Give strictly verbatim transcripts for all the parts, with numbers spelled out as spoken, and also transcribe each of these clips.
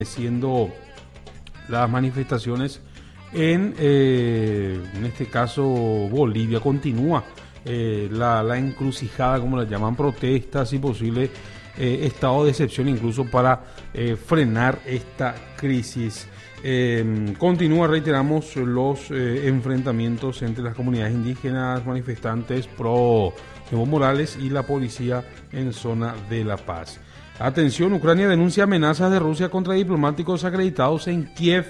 siendo las manifestaciones en, eh, en este caso Bolivia. Continúa eh, la, la encrucijada, como la llaman, protestas y posible eh, estado de excepción incluso para eh, frenar esta crisis. Eh, continúa, reiteramos, los eh, enfrentamientos entre las comunidades indígenas, manifestantes pro Evo Morales y la policía en zona de La Paz. Atención, Ucrania denuncia amenazas de Rusia contra diplomáticos acreditados en Kiev.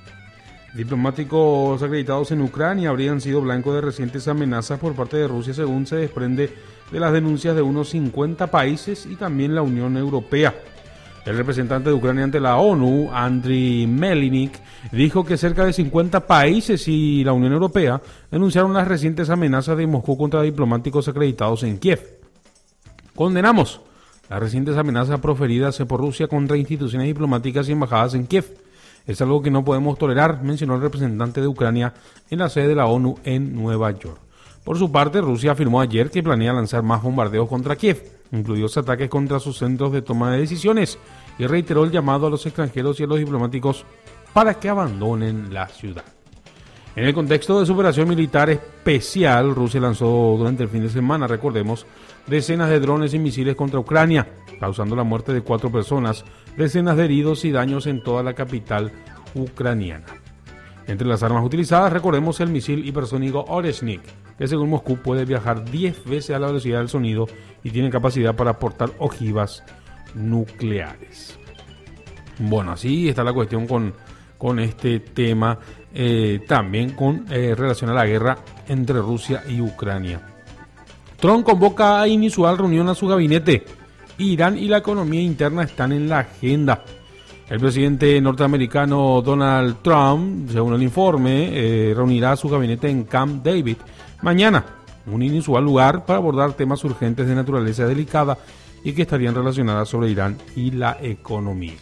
Diplomáticos acreditados en Ucrania habrían sido blanco de recientes amenazas por parte de Rusia, según se desprende de las denuncias de unos cincuenta países y también la Unión Europea. El representante de Ucrania ante la ONU, Andriy Melnik, dijo que cerca de cincuenta países y la Unión Europea denunciaron las recientes amenazas de Moscú contra diplomáticos acreditados en Kiev. Condenamos las recientes amenazas proferidas por Rusia contra instituciones diplomáticas y embajadas en Kiev. Es algo que no podemos tolerar, mencionó el representante de Ucrania en la sede de la ONU en Nueva York. Por su parte, Rusia afirmó ayer que planea lanzar más bombardeos contra Kiev, incluidos ataques contra sus centros de toma de decisiones, y reiteró el llamado a los extranjeros y a los diplomáticos para que abandonen la ciudad. En el contexto de su operación militar especial, Rusia lanzó durante el fin de semana, recordemos, decenas de drones y misiles contra Ucrania, causando la muerte de cuatro personas, decenas de heridos y daños en toda la capital ucraniana. Entre las armas utilizadas, recordemos el misil hipersónico Oreshnik, que según Moscú puede viajar diez veces a la velocidad del sonido y tiene capacidad para portar ojivas nucleares. Bueno, así está la cuestión con, con este tema, eh, también con eh, relación a la guerra entre Rusia y Ucrania. Trump convoca a inusual reunión a su gabinete. Irán y la economía interna están en la agenda. El presidente norteamericano Donald Trump, según el informe, eh, reunirá a su gabinete en Camp David mañana, un inusual lugar para abordar temas urgentes de naturaleza delicada y que estarían relacionadas sobre Irán y la economía.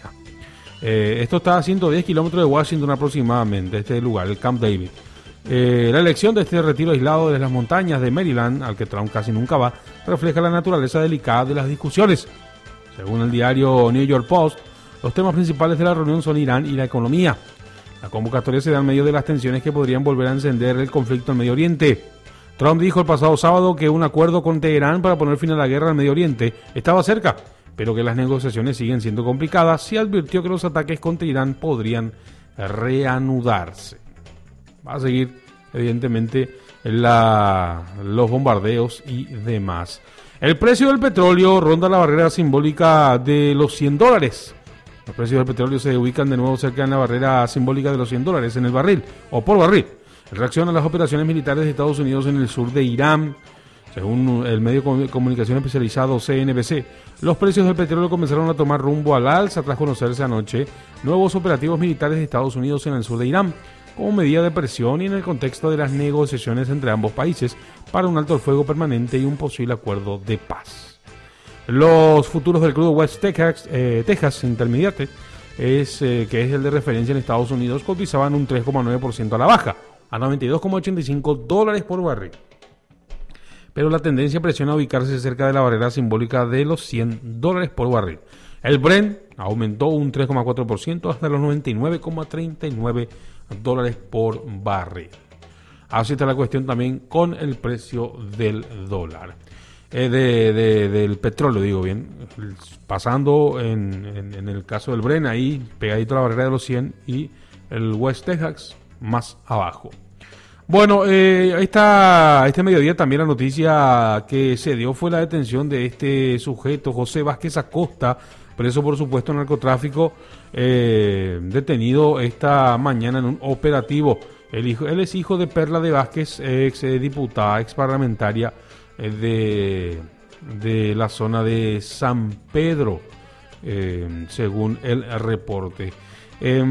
Eh, esto está a ciento diez kilómetros de Washington aproximadamente, este lugar, el Camp David. Eh, la elección de este retiro aislado de las montañas de Maryland, al que Trump casi nunca va, refleja la naturaleza delicada de las discusiones. Según el diario New York Post, los temas principales de la reunión son Irán y la economía. La convocatoria se da en medio de las tensiones que podrían volver a encender el conflicto en Medio Oriente. Trump dijo el pasado sábado que un acuerdo con Teherán para poner fin a la guerra en Medio Oriente estaba cerca, pero que las negociaciones siguen siendo complicadas, y advirtió que los ataques contra Irán podrían reanudarse. Va a seguir, evidentemente, la, los bombardeos y demás. El precio del petróleo ronda la barrera simbólica de los cien dólares. Los precios del petróleo se ubican de nuevo cerca de la barrera simbólica de los cien dólares en el barril, o por barril. En reacción a las operaciones militares de Estados Unidos en el sur de Irán, según el medio de comunicación especializado C N B C, los precios del petróleo comenzaron a tomar rumbo al alza tras conocerse anoche nuevos operativos militares de Estados Unidos en el sur de Irán, como medida de presión y en el contexto de las negociaciones entre ambos países para un alto el fuego permanente y un posible acuerdo de paz. Los futuros del crudo West Texas, eh, Texas Intermediate, es, eh, que es el de referencia en Estados Unidos, cotizaban un tres coma nueve por ciento a la baja, a noventa y dos coma ochenta y cinco dólares por barril. Pero la tendencia presiona a ubicarse cerca de la barrera simbólica de los cien dólares por barril. El Brent aumentó un tres coma cuatro por ciento hasta los noventa y nueve coma treinta y nueve dólares por barril. Así está la cuestión también con el precio del dólar. Eh, de, de, del petróleo, digo bien. Pasando en, en, en el caso del Brent, ahí pegadito a la barrera de los cien, y el West Texas más abajo. Bueno, eh, esta, este mediodía también la noticia que se dio fue la detención de este sujeto, José Vázquez Acosta, preso por supuesto narcotráfico, eh, detenido esta mañana en un operativo. El hijo, él es hijo de Perla de Vázquez, ex diputada, ex parlamentaria eh, de, de la zona de San Pedro, eh, según el reporte. Eh,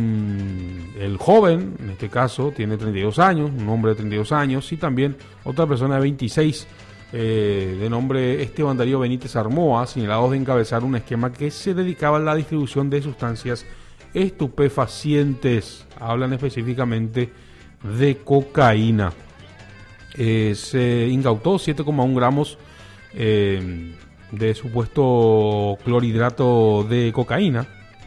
el joven, en este caso, tiene treinta y dos años, un hombre de treinta y dos años, y también otra persona de veintiséis, eh, de nombre Esteban Darío Benítez Armoa, señalados de encabezar un esquema que se dedicaba a la distribución de sustancias estupefacientes. Hablan específicamente de cocaína. Eh, se incautó siete coma uno gramos eh, de supuesto clorhidrato de cocaína,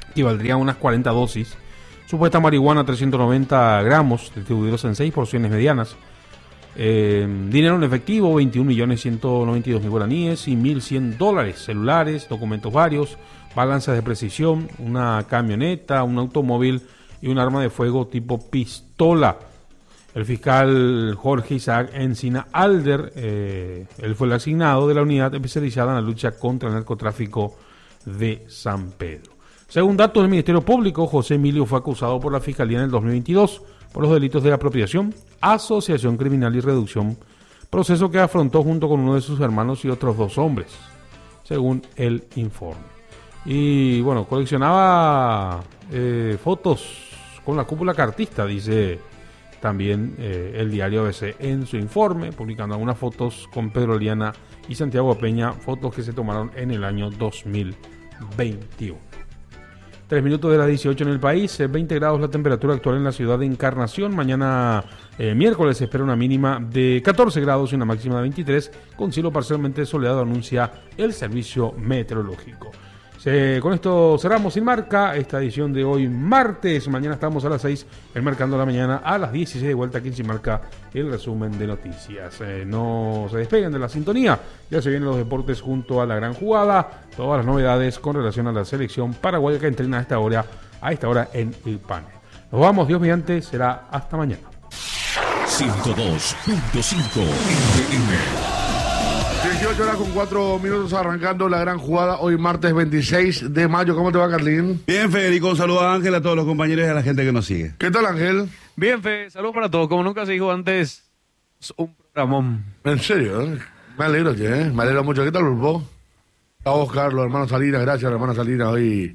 que valdrían unas cuarenta dosis. Supuesta marihuana, trescientos noventa gramos, distribuidos en seis porciones medianas. Eh, dinero en efectivo, veintiún millones ciento noventa y dos mil guaraníes y mil cien dólares. Celulares, documentos varios, balanzas de precisión, una camioneta, un automóvil y un arma de fuego tipo pistola. El fiscal Jorge Isaac Encina Alder, eh, él fue el asignado de la unidad especializada en la lucha contra el narcotráfico de San Pedro. Según datos del Ministerio Público, José Emilio fue acusado por la Fiscalía en el dos mil veintidós por los delitos de apropiación, asociación criminal y reducción, proceso que afrontó junto con uno de sus hermanos y otros dos hombres, según el informe. Y bueno, coleccionaba eh, fotos con la cúpula cartista, dice también eh, el diario A B C en su informe, publicando algunas fotos con Pedro Liana y Santiago Peña, fotos que se tomaron en el año dos mil veintiuno. Tres minutos de las dieciocho en el país, veinte grados la temperatura actual en la ciudad de Encarnación. Mañana eh, miércoles se espera una mínima de catorce grados y una máxima de veintitrés, con cielo parcialmente soleado, anuncia el servicio meteorológico. Se, con esto cerramos Sin Marca esta edición de hoy martes. Mañana estamos a las seis, el Marcando la Mañana, a las dieciséis de vuelta aquí en Sin Marca, el resumen de noticias. Eh, no se despeguen de la sintonía, ya se vienen los deportes junto a La Gran Jugada, todas las novedades con relación a la selección paraguaya que entrena a esta hora, a esta hora en el panel. Nos vamos, Dios mediante, será hasta mañana. ciento dos punto cinco F M. dieciocho horas con cuatro minutos arrancando La Gran Jugada hoy martes veintiséis de mayo. ¿Cómo te va, Carlín? Bien, Federico, un saludo a Ángel, a todos los compañeros y a la gente que nos sigue. ¿Qué tal, Ángel? Bien, Fe, saludos para todos. Como nunca se dijo antes, es un programón. ¿En serio? ¿Eh? Me alegro, ¿eh? Me alegro mucho. ¿Qué tal, Urbo? A Oscar, los hermanos Salinas, gracias, hermanos Salinas. Hoy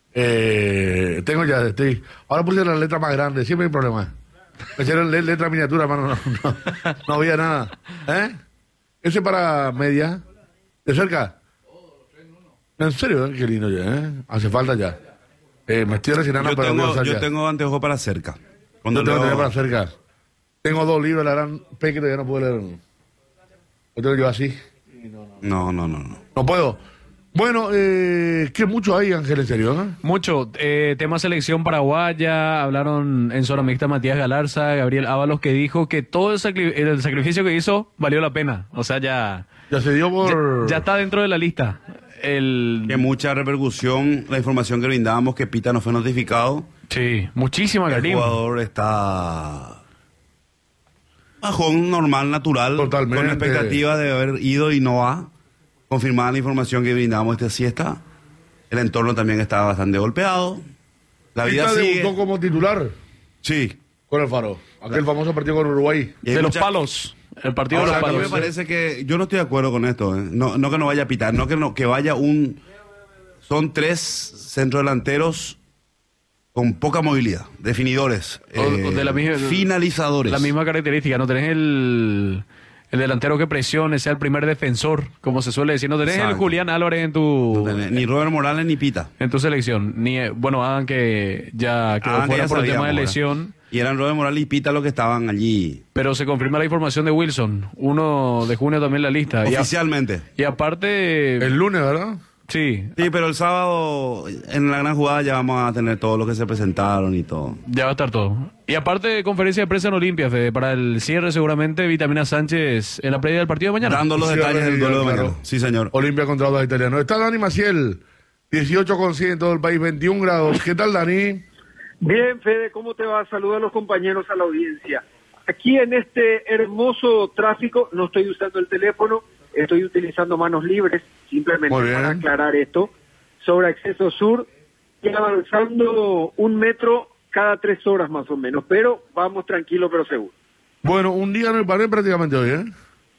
eh, tengo ya, estoy. Ahora puse la letra más grande, siempre hay problema. Me hicieron le- letra miniatura, hermano, no, no, no había nada. ¿Eh? Ese para media. ¿De cerca? ¿En serio? ¿Eh? Qué lindo ya, ¿eh? Hace falta ya. Eh, me estoy resignando Yo para tengo, Dios, yo ya. tengo anteojos para cerca. Cuando Yo tengo que leo- tener para cerca. Tengo dos libros, la gran pequeña, ya no puedo leer. Lo tengo yo así. No, no, no, no. No puedo. Bueno, eh, ¿qué mucho hay, Ángel, en serio? ¿eh? Mucho. Eh, tema selección paraguaya. Hablaron en zona mixta Matías Galarza, Gabriel Ábalos, que dijo que todo el, sacri- el sacrificio que hizo valió la pena. O sea, ya, Ya se dio ya, por... ya está dentro de la lista. El, Que mucha repercusión, la información que brindábamos, que Pita no fue notificado. sí, muchísima, El Karim. jugador está bajón normal, natural, Totalmente. con la expectativa de haber ido y no va. Confirmada la información que brindamos esta siesta. El entorno también está bastante golpeado. La vida Pita sigue. debutó como titular Sí. con el Faro. Aquel famoso partido con Uruguay. Y hay De los mucha- palos. El partido Ahora, de a los mí me palos. parece que yo no estoy de acuerdo con esto. ¿eh? No, no que no vaya a pitar, no que no que vaya un. Son tres centrodelanteros con poca movilidad, definidores, O- eh, o de la misma- finalizadores. La misma característica. No tenés el, el delantero que presione, sea el primer defensor, como se suele decir. No tenés el Exacto. Julián Álvarez en tu... No tenés ni Robert Morales ni Pita. En tu selección, ni eh, bueno, Adam que ya quedó Ah, que fuera ya por el tema de sabíamos, lesión, Y eran Robert Morales y Pita los que estaban allí pero se confirma la información de Wilson, uno de junio también la lista. Y, a- oficialmente. y aparte, El lunes, ¿verdad? sí, Sí, pero el sábado en la gran jugada ya vamos a tener todos los que se presentaron y todo. ya va a estar todo. Y aparte, conferencia de prensa en Olimpia, Fede, para el cierre seguramente, Vitamina Sánchez en la previa del partido de mañana. Dando los Sí, detalles del duelo de claro. mañana. Sí, señor. Olimpia contra los italianos. Está Dani Maciel, dieciocho con cien en todo el país, veintiún grados. ¿Qué tal, Dani? Bien, Fede, ¿cómo te va? Saludos a los compañeros, a la audiencia. Aquí en este hermoso tráfico no estoy usando el teléfono, estoy utilizando manos libres, simplemente Muy bien. para aclarar esto, sobre Acceso Sur, y avanzando un metro cada tres horas más o menos, pero vamos tranquilo pero seguro. Bueno, un día en el panel prácticamente hoy, ¿eh?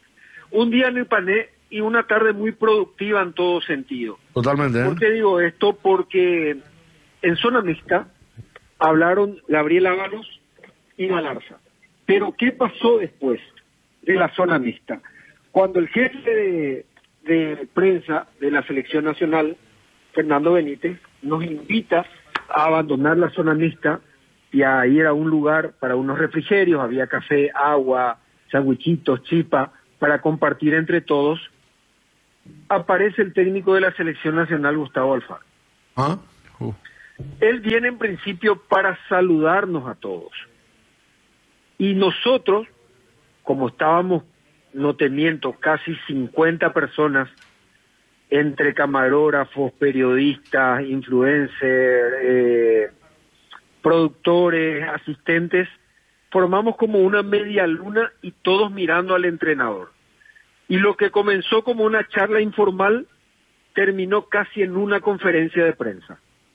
Un día en el Pané y una tarde muy productiva en todo sentido. Totalmente, ¿eh? ¿Por qué digo esto? Porque en zona mixta hablaron Gabriel Ábalos y Galarza. Pero ¿qué pasó después de la zona mixta? Cuando el jefe de, de prensa de la selección nacional, Fernando Benítez, nos invita a abandonar la zona mixta y a ir a un lugar para unos refrigerios, había café, agua, sandwichitos, chipa, para compartir entre todos, aparece el técnico de la selección nacional, Gustavo Alfaro. ¿Ah? Él viene en principio para saludarnos a todos. Y nosotros, como estábamos, no te miento, casi cincuenta personas, entre camarógrafos, periodistas, influencers, eh, productores, asistentes, formamos como una media luna y todos mirando al entrenador. Y lo que comenzó como una charla informal terminó casi en una conferencia de prensa.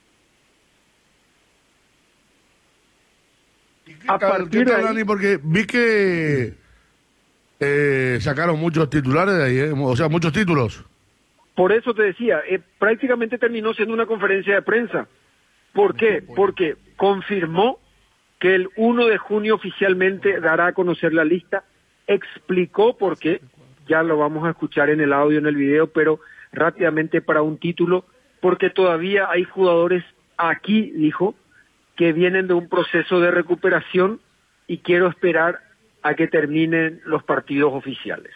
A partir de ahí, Dani, porque vi que eh, sacaron muchos titulares de ahí, ¿eh? O sea, muchos títulos. Por eso te decía, eh, prácticamente terminó siendo una conferencia de prensa. ¿Por qué? Porque confirmó que el uno de junio oficialmente dará a conocer la lista, explicó por qué, ya lo vamos a escuchar en el audio, en el video, pero rápidamente para un título, porque todavía hay jugadores aquí, dijo, que vienen de un proceso de recuperación y quiero esperar a que terminen los partidos oficiales.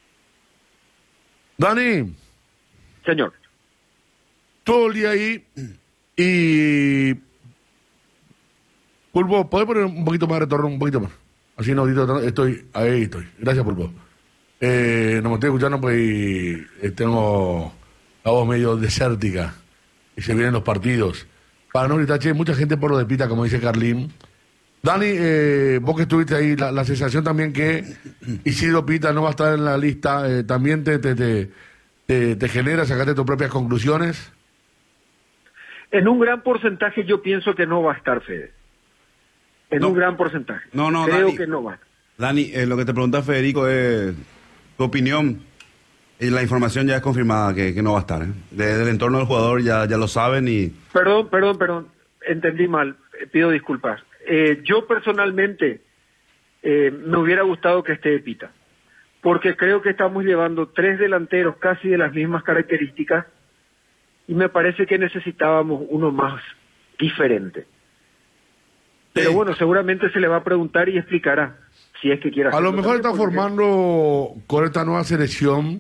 Dani. Señor. Todo el día ahí y... Pulpo, ¿puedes poner un poquito más de retorno? Un poquito más. Así no, estoy, ahí estoy. Gracias, Pulpo. Eh, no me estoy escuchando pues y, eh, tengo la voz medio desértica y se vienen los partidos. Para no gritar, che, mucha gente por lo de Pita, como dice Carlín. Dani, eh, vos que estuviste ahí, la, la sensación también que Isidro Pita no va a estar en la lista, eh, también te, te, te, te, te genera sacarte tus propias conclusiones. En un gran porcentaje yo pienso que no va a estar, Fede. En no. un gran porcentaje. No, no, Creo Dani, que no va. Dani, eh, lo que te pregunta Federico es tu opinión. Y la información ya es confirmada que, que no va a estar. ¿eh? Desde el entorno del jugador ya, ya lo saben y... Perdón, perdón, perdón. Entendí mal. Pido disculpas. Eh, yo personalmente eh, me hubiera gustado que esté Pita. Porque creo que estamos llevando tres delanteros casi de las mismas características y me parece que necesitábamos uno más diferente. Pero Sí. bueno, seguramente se le va a preguntar y explicará si es que quiere A lo hacerlo mejor también, está porque- formando con esta nueva selección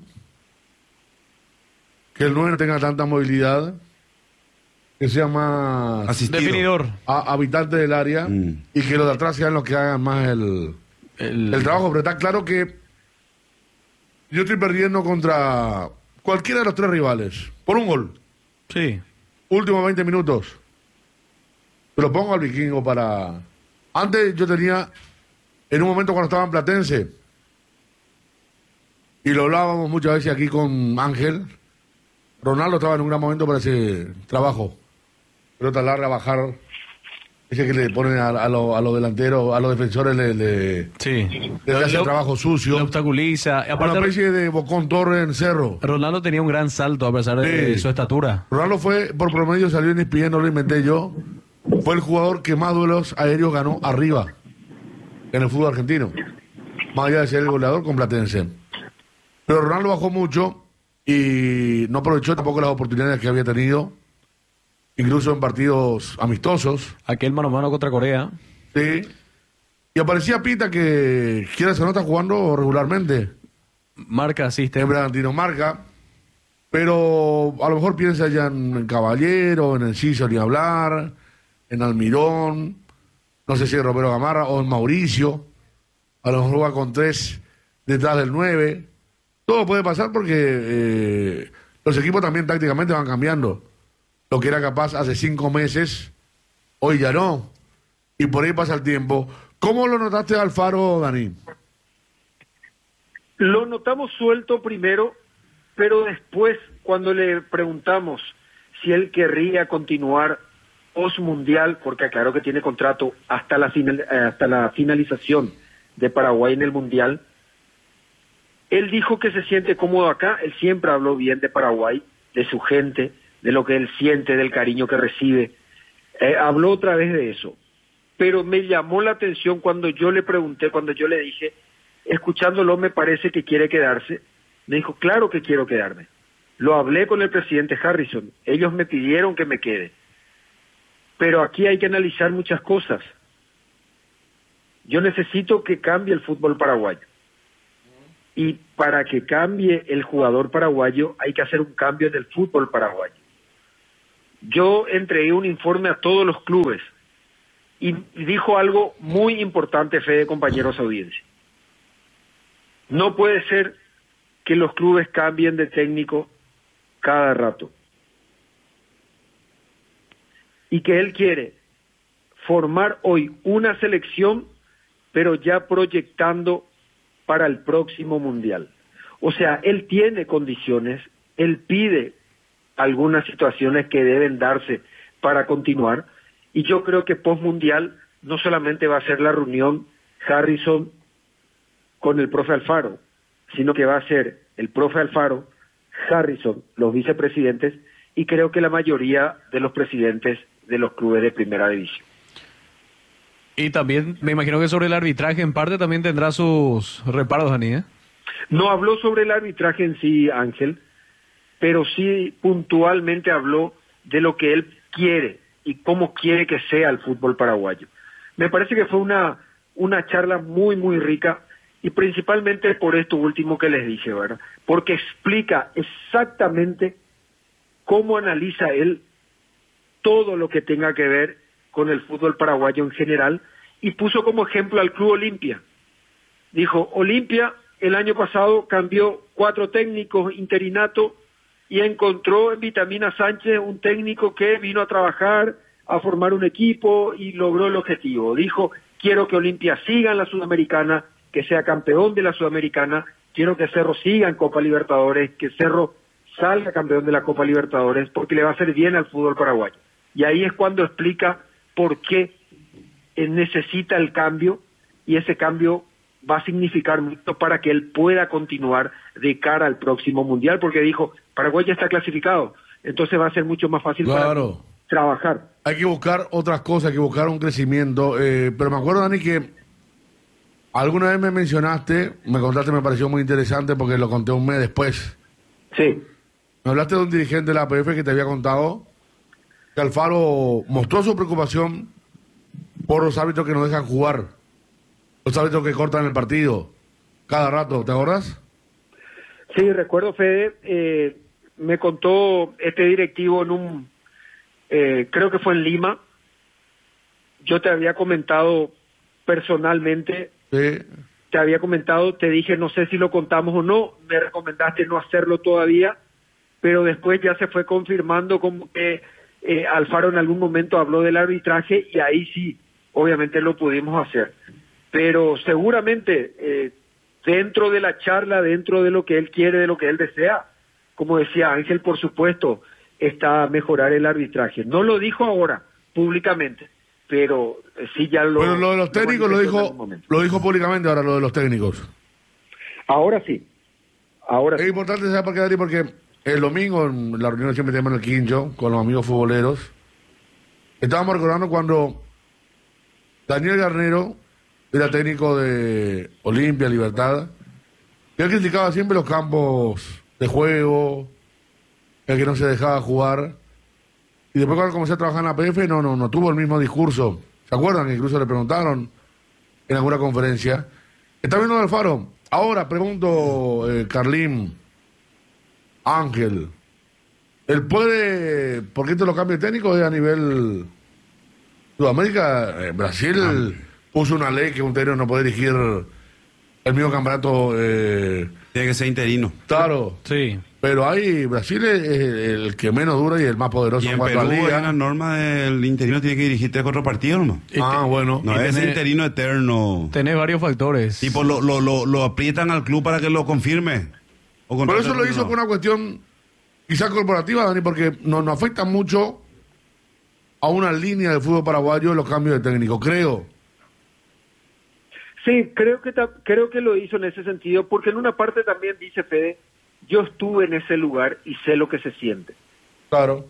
que el nueve no tenga tanta movilidad, que sea más Asistido. Definidor. a- habitante del área Mm. y que los de atrás sean los que hagan más el, El- el trabajo. Pero está claro que yo estoy perdiendo contra cualquiera de los tres rivales por un gol. Sí. Últimos veinte minutos. Se lo pongo al vikingo para... Antes yo tenía, en un momento cuando estaba en Platense, y lo hablábamos muchas veces aquí con Ángel, Ronaldo estaba en un gran momento para ese trabajo. Pelota larga, bajar, ese que le ponen a, a los a los delanteros, a los defensores, le, le, Sí. le hace Lo- el trabajo sucio. lo obstaculiza. Una Aparte, especie de Bocón Torre en cerro. Ronaldo tenía un gran salto a pesar de Sí. su estatura. Ronaldo fue, por promedio, salió en E S P N, no lo inventé yo. Fue el jugador que más duelos aéreos ganó arriba en el fútbol argentino. Más allá de ser el goleador con Platense. Pero Ronaldo bajó mucho y no aprovechó tampoco las oportunidades que había tenido, incluso en partidos amistosos. Aquel mano a mano contra Corea. Sí. Y aparecía Pita que quiere se nota jugando regularmente Marca, asiste. en Bragantino marca, pero a lo mejor piensa ya en Caballero, en Enciso ni hablar, en Almirón, no sé si en Romero Gamarra o en Mauricio, a lo mejor va con tres detrás del nueve. Todo puede pasar porque eh, los equipos también tácticamente van cambiando. Lo que era capaz hace cinco meses, hoy ya no. Y por ahí pasa el tiempo. ¿Cómo lo notaste, Alfaro, Dani? Lo notamos suelto primero, pero después, cuando le preguntamos si él querría continuar post-mundial, porque aclaró que tiene contrato hasta la, final, eh, hasta la finalización de Paraguay en el mundial, él dijo que se siente cómodo acá. Él siempre habló bien de Paraguay, de su gente, de lo que él siente, del cariño que recibe. Eh, habló otra vez de eso. Pero me llamó la atención cuando yo le pregunté, cuando yo le dije, escuchándolo me parece que quiere quedarse. Me dijo, claro que quiero quedarme. Lo hablé con el presidente Harrison. Ellos me pidieron que me quede. Pero aquí hay que analizar muchas cosas. Yo necesito que cambie el fútbol paraguayo. Y para que cambie el jugador paraguayo hay que hacer un cambio en el fútbol paraguayo. yo entregué un informe a todos los clubes y dijo algo muy importante, Fede, compañeros audiencia. No puede ser que los clubes cambien de técnico cada rato. Y que él quiere formar hoy una selección, pero ya proyectando para el próximo mundial. O sea, él tiene condiciones, él pide algunas situaciones que deben darse para continuar, y yo creo que post-mundial no solamente va a ser la reunión Harrison con el profe Alfaro, sino que va a ser el profe Alfaro, Harrison, los vicepresidentes, y creo que la mayoría de los presidentes de los clubes de primera división. Y también me imagino que sobre el arbitraje en parte también tendrá sus reparos, Dani, ¿eh? No habló sobre el arbitraje en sí, Ángel, pero sí puntualmente habló de lo que él quiere y cómo quiere que sea el fútbol paraguayo. Me parece que fue una, una charla muy, muy rica, y principalmente por esto último que les dije, ¿verdad? Porque explica exactamente cómo analiza él todo lo que tenga que ver con el fútbol paraguayo en general, y puso como ejemplo al Club Olimpia. Dijo, Olimpia el año pasado cambió cuatro técnicos, interinato, y encontró en Vitamina Sánchez un técnico que vino a trabajar, a formar un equipo y logró el objetivo. Dijo, quiero que Olimpia siga en la Sudamericana, que sea campeón de la Sudamericana, quiero que Cerro siga en Copa Libertadores, que Cerro salga campeón de la Copa Libertadores, porque le va a hacer bien al fútbol paraguayo. Y ahí es cuando explica por qué necesita el cambio, y ese cambio va a significar mucho para que él pueda continuar de cara al próximo Mundial, porque dijo, Paraguay ya está clasificado, entonces va a ser mucho más fácil Claro. para trabajar. Hay que buscar otras cosas, hay que buscar un crecimiento. Eh, pero me acuerdo, Dani, que alguna vez me mencionaste, me contaste, me pareció muy interesante porque lo conté un mes después. Sí, Me hablaste de un dirigente de la A P F que te había contado que Alfaro mostró su preocupación por los árbitros que no dejan jugar, los árbitros que cortan el partido cada rato, ¿te acuerdas? sí, recuerdo, Fede, eh, me contó este directivo en un, eh, creo que fue en Lima. Yo te había comentado personalmente, Sí. te había comentado, te dije, no sé si lo contamos o no, me recomendaste no hacerlo todavía, pero después ya se fue confirmando como que eh, Alfaro en algún momento habló del arbitraje, y ahí sí, obviamente lo pudimos hacer. Pero seguramente eh, dentro de la charla, dentro de lo que él quiere, de lo que él desea, como decía Ángel, por supuesto, está mejorar el arbitraje. No lo dijo ahora públicamente, pero eh, sí ya lo... Bueno, lo de los técnicos lo manifestó en dijo, algún momento. lo dijo públicamente ahora, lo de los técnicos. Ahora sí, ahora Es sí. importante saber por qué, Dani, porque el domingo en la reunión siempre tenemos en el Quincho con los amigos futboleros. Estábamos recordando cuando Daniel Garnero era técnico de Olimpia, Libertad, y él criticaba siempre los campos de juego, el que no se dejaba jugar. Y después cuando comencé a trabajar en la P F, no, no, no tuvo el mismo discurso. ¿Se acuerdan? Incluso le preguntaron en alguna conferencia. ¿Está viendo Alfaro? Ahora pregunto, eh, Carlín, Ángel, ¿él puede, por qué te lo cambia el técnico a nivel Sudamérica? Eh, Brasil puso una ley que un técnico no puede dirigir el mismo campeonato. Eh, Tiene que ser interino. claro, Sí. pero ahí Brasil es el que menos dura y el más poderoso Y en en cuanto Perú a hay liga. una norma del interino, tiene que dirigir tres cuatro partidos, ¿no? Ah, bueno. No Y es tiene- interino eterno. Tenés varios factores. Tipo, lo, lo, lo, lo aprietan al club para que lo confirme. O Pero eso lo contraten hizo uno. con una cuestión quizás corporativa, Dani, porque nos, nos afecta mucho a una línea del fútbol paraguayo los cambios de técnico, creo. Sí, creo que ta- creo que lo hizo en ese sentido, porque en una parte también dice Fede, yo estuve en ese lugar y sé lo que se siente. Claro.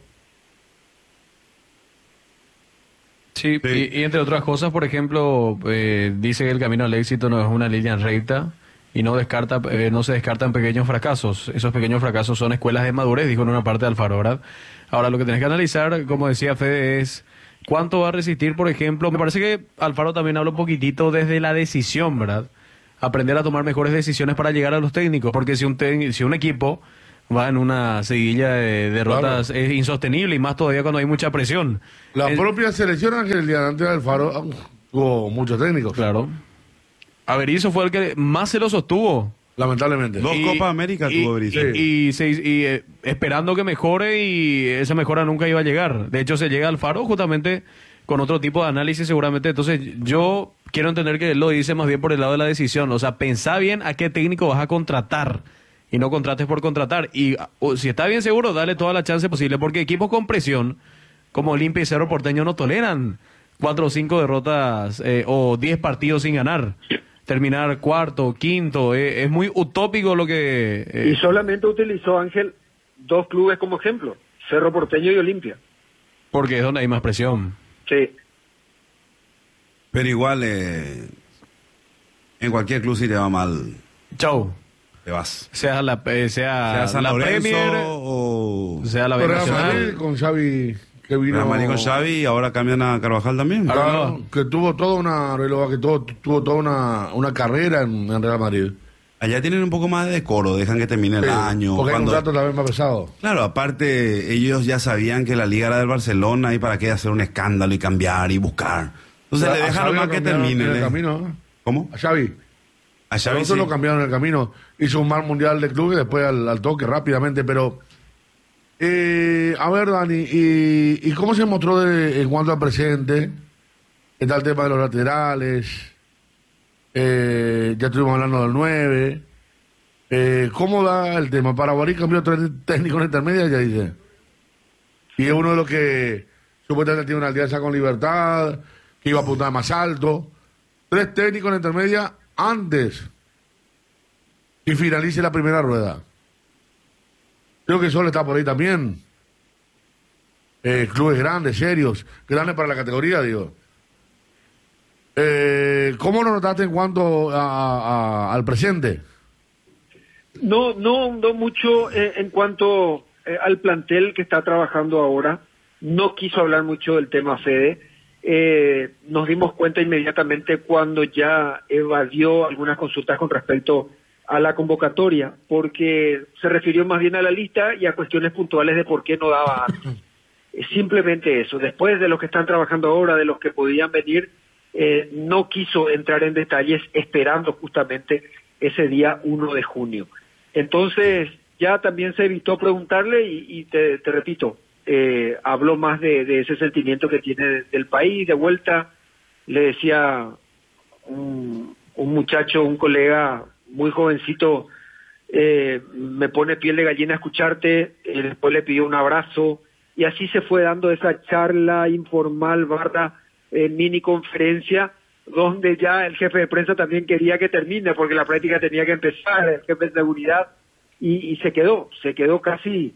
Sí, Sí. Y, y entre otras cosas, por ejemplo, eh, dice que el camino al éxito no es una línea recta y no descarta, eh, no se descartan pequeños fracasos. Esos pequeños fracasos son escuelas de madurez, dijo en una parte de Alfaro, ¿verdad? Ahora, lo que tenés que analizar, como decía Fede, es cuánto va a resistir, por ejemplo. Me parece que Alfaro también habla un poquitito desde la decisión, ¿verdad? Aprender a tomar mejores decisiones para llegar a los técnicos, porque si un, te- si un equipo va en una seguilla de derrotas, Claro. es insostenible y más todavía cuando hay mucha presión. La El- propia selección Ángel el día antes del Faro ah, tuvo muchos técnicos. Claro. Averizo fue el que más se lo sostuvo. Lamentablemente. Dos Copa América y, tuvo Berizzo. y- y se- y, eh, esperando que mejore y esa mejora nunca iba a llegar. De hecho, se llega al Faro justamente con otro tipo de análisis seguramente. Entonces, yo quiero entender que él lo dice más bien por el lado de la decisión. O sea, pensá bien a qué técnico vas a contratar y no contrates por contratar. Y o, si está bien seguro, dale toda la chance posible porque equipos con presión como Olimpia y Cerro Porteño no toleran cuatro o cinco derrotas eh, o diez partidos sin ganar. Terminar cuarto, quinto, eh, es muy utópico lo que... eh, Y solamente utilizó Ángel dos clubes como ejemplo, Cerro Porteño y Olimpia. porque es donde hay más presión. Sí. Pero igual, eh, en cualquier club si te va mal, Chau. te vas. Sea la, eh, sea Sea San la Lorenzo Premier, o sea la B Real Nacional. Madrid con Xavi que vino. Real Madrid con Xavi y ahora cambian a Carvajal también. Ahora Claro, no. que tuvo toda una reloj, que todo, tuvo toda una, una carrera en, en Real Madrid. Allá tienen un poco más de decoro, dejan que termine el Sí, año. porque hay un cuando- trato también más pesado. Claro, aparte ellos ya sabían que la liga era del Barcelona y para qué hacer un escándalo y cambiar y buscar. Entonces A le dejan Xavi nomás lo que cambiaron termine. en el ¿eh? camino, ¿eh? ¿Cómo? A Xavi. A Xavi Alonso sí. lo cambiaron en el camino. Hizo un mal mundial de clubes después al, al toque rápidamente, pero... Eh, a ver, Dani, y, ¿y cómo se mostró de- en cuanto al presente? Está el tema de los laterales. Eh, ya estuvimos hablando del nueve. Eh, ¿Cómo da el tema? Paraguarí cambió tres técnicos en intermedia, ya dice. Y es uno de los que supuestamente tiene una alianza con Libertad, que iba a apuntar más alto. Tres técnicos en intermedia antes que finalice la primera rueda. Creo que Sol está por ahí también. Eh, clubes grandes, serios, grandes para la categoría, digo. Eh, ¿Cómo lo notaste en cuanto a- a- al presente? No, no no mucho eh, en cuanto eh, al plantel que está trabajando ahora. No quiso hablar mucho del tema Fede. Eh, nos dimos cuenta inmediatamente cuando ya evadió algunas consultas con respecto a la convocatoria, porque se refirió más bien a la lista y a cuestiones puntuales de por qué no daba antes. Eh, Simplemente eso. Después de los que están trabajando ahora, de los que podían venir, eh, no quiso entrar en detalles esperando justamente ese día uno de junio. Entonces, ya también se evitó preguntarle y, y te, te repito, eh, habló más de, de ese sentimiento que tiene de- del país, de vuelta. Le decía un, un muchacho, un colega muy jovencito, eh, me pone piel de gallina escucharte, eh, después le pidió un abrazo, y así se fue dando esa charla informal barra eh, mini conferencia, donde ya el jefe de prensa también quería que termine, porque la práctica tenía que empezar, el jefe de seguridad, y, y se quedó, se quedó casi,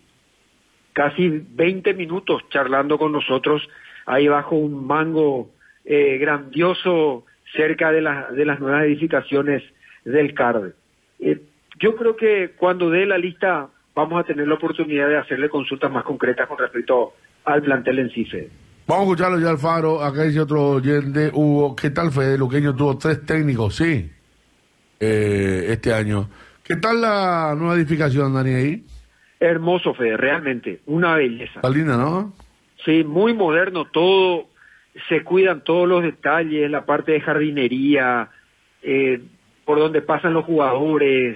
casi veinte minutos charlando con nosotros, ahí bajo un mango eh, grandioso, cerca de, la, de las nuevas edificaciones del CARDE. Eh, yo creo que cuando dé la lista vamos a tener la oportunidad de hacerle consultas más concretas con respecto al plantel en sí, Fede. Vamos a escucharlo ya Alfaro. Acá dice otro oyente, Hugo. ¿Qué tal Fede Luqueño? Tuvo tres técnicos, sí, eh, este año. ¿Qué tal la nueva edificación, Dani, ahí? Hermoso, Fede, realmente, una belleza. Está linda, ¿no? Sí, muy moderno todo, se cuidan todos los detalles, la parte de jardinería, eh, por donde pasan los jugadores.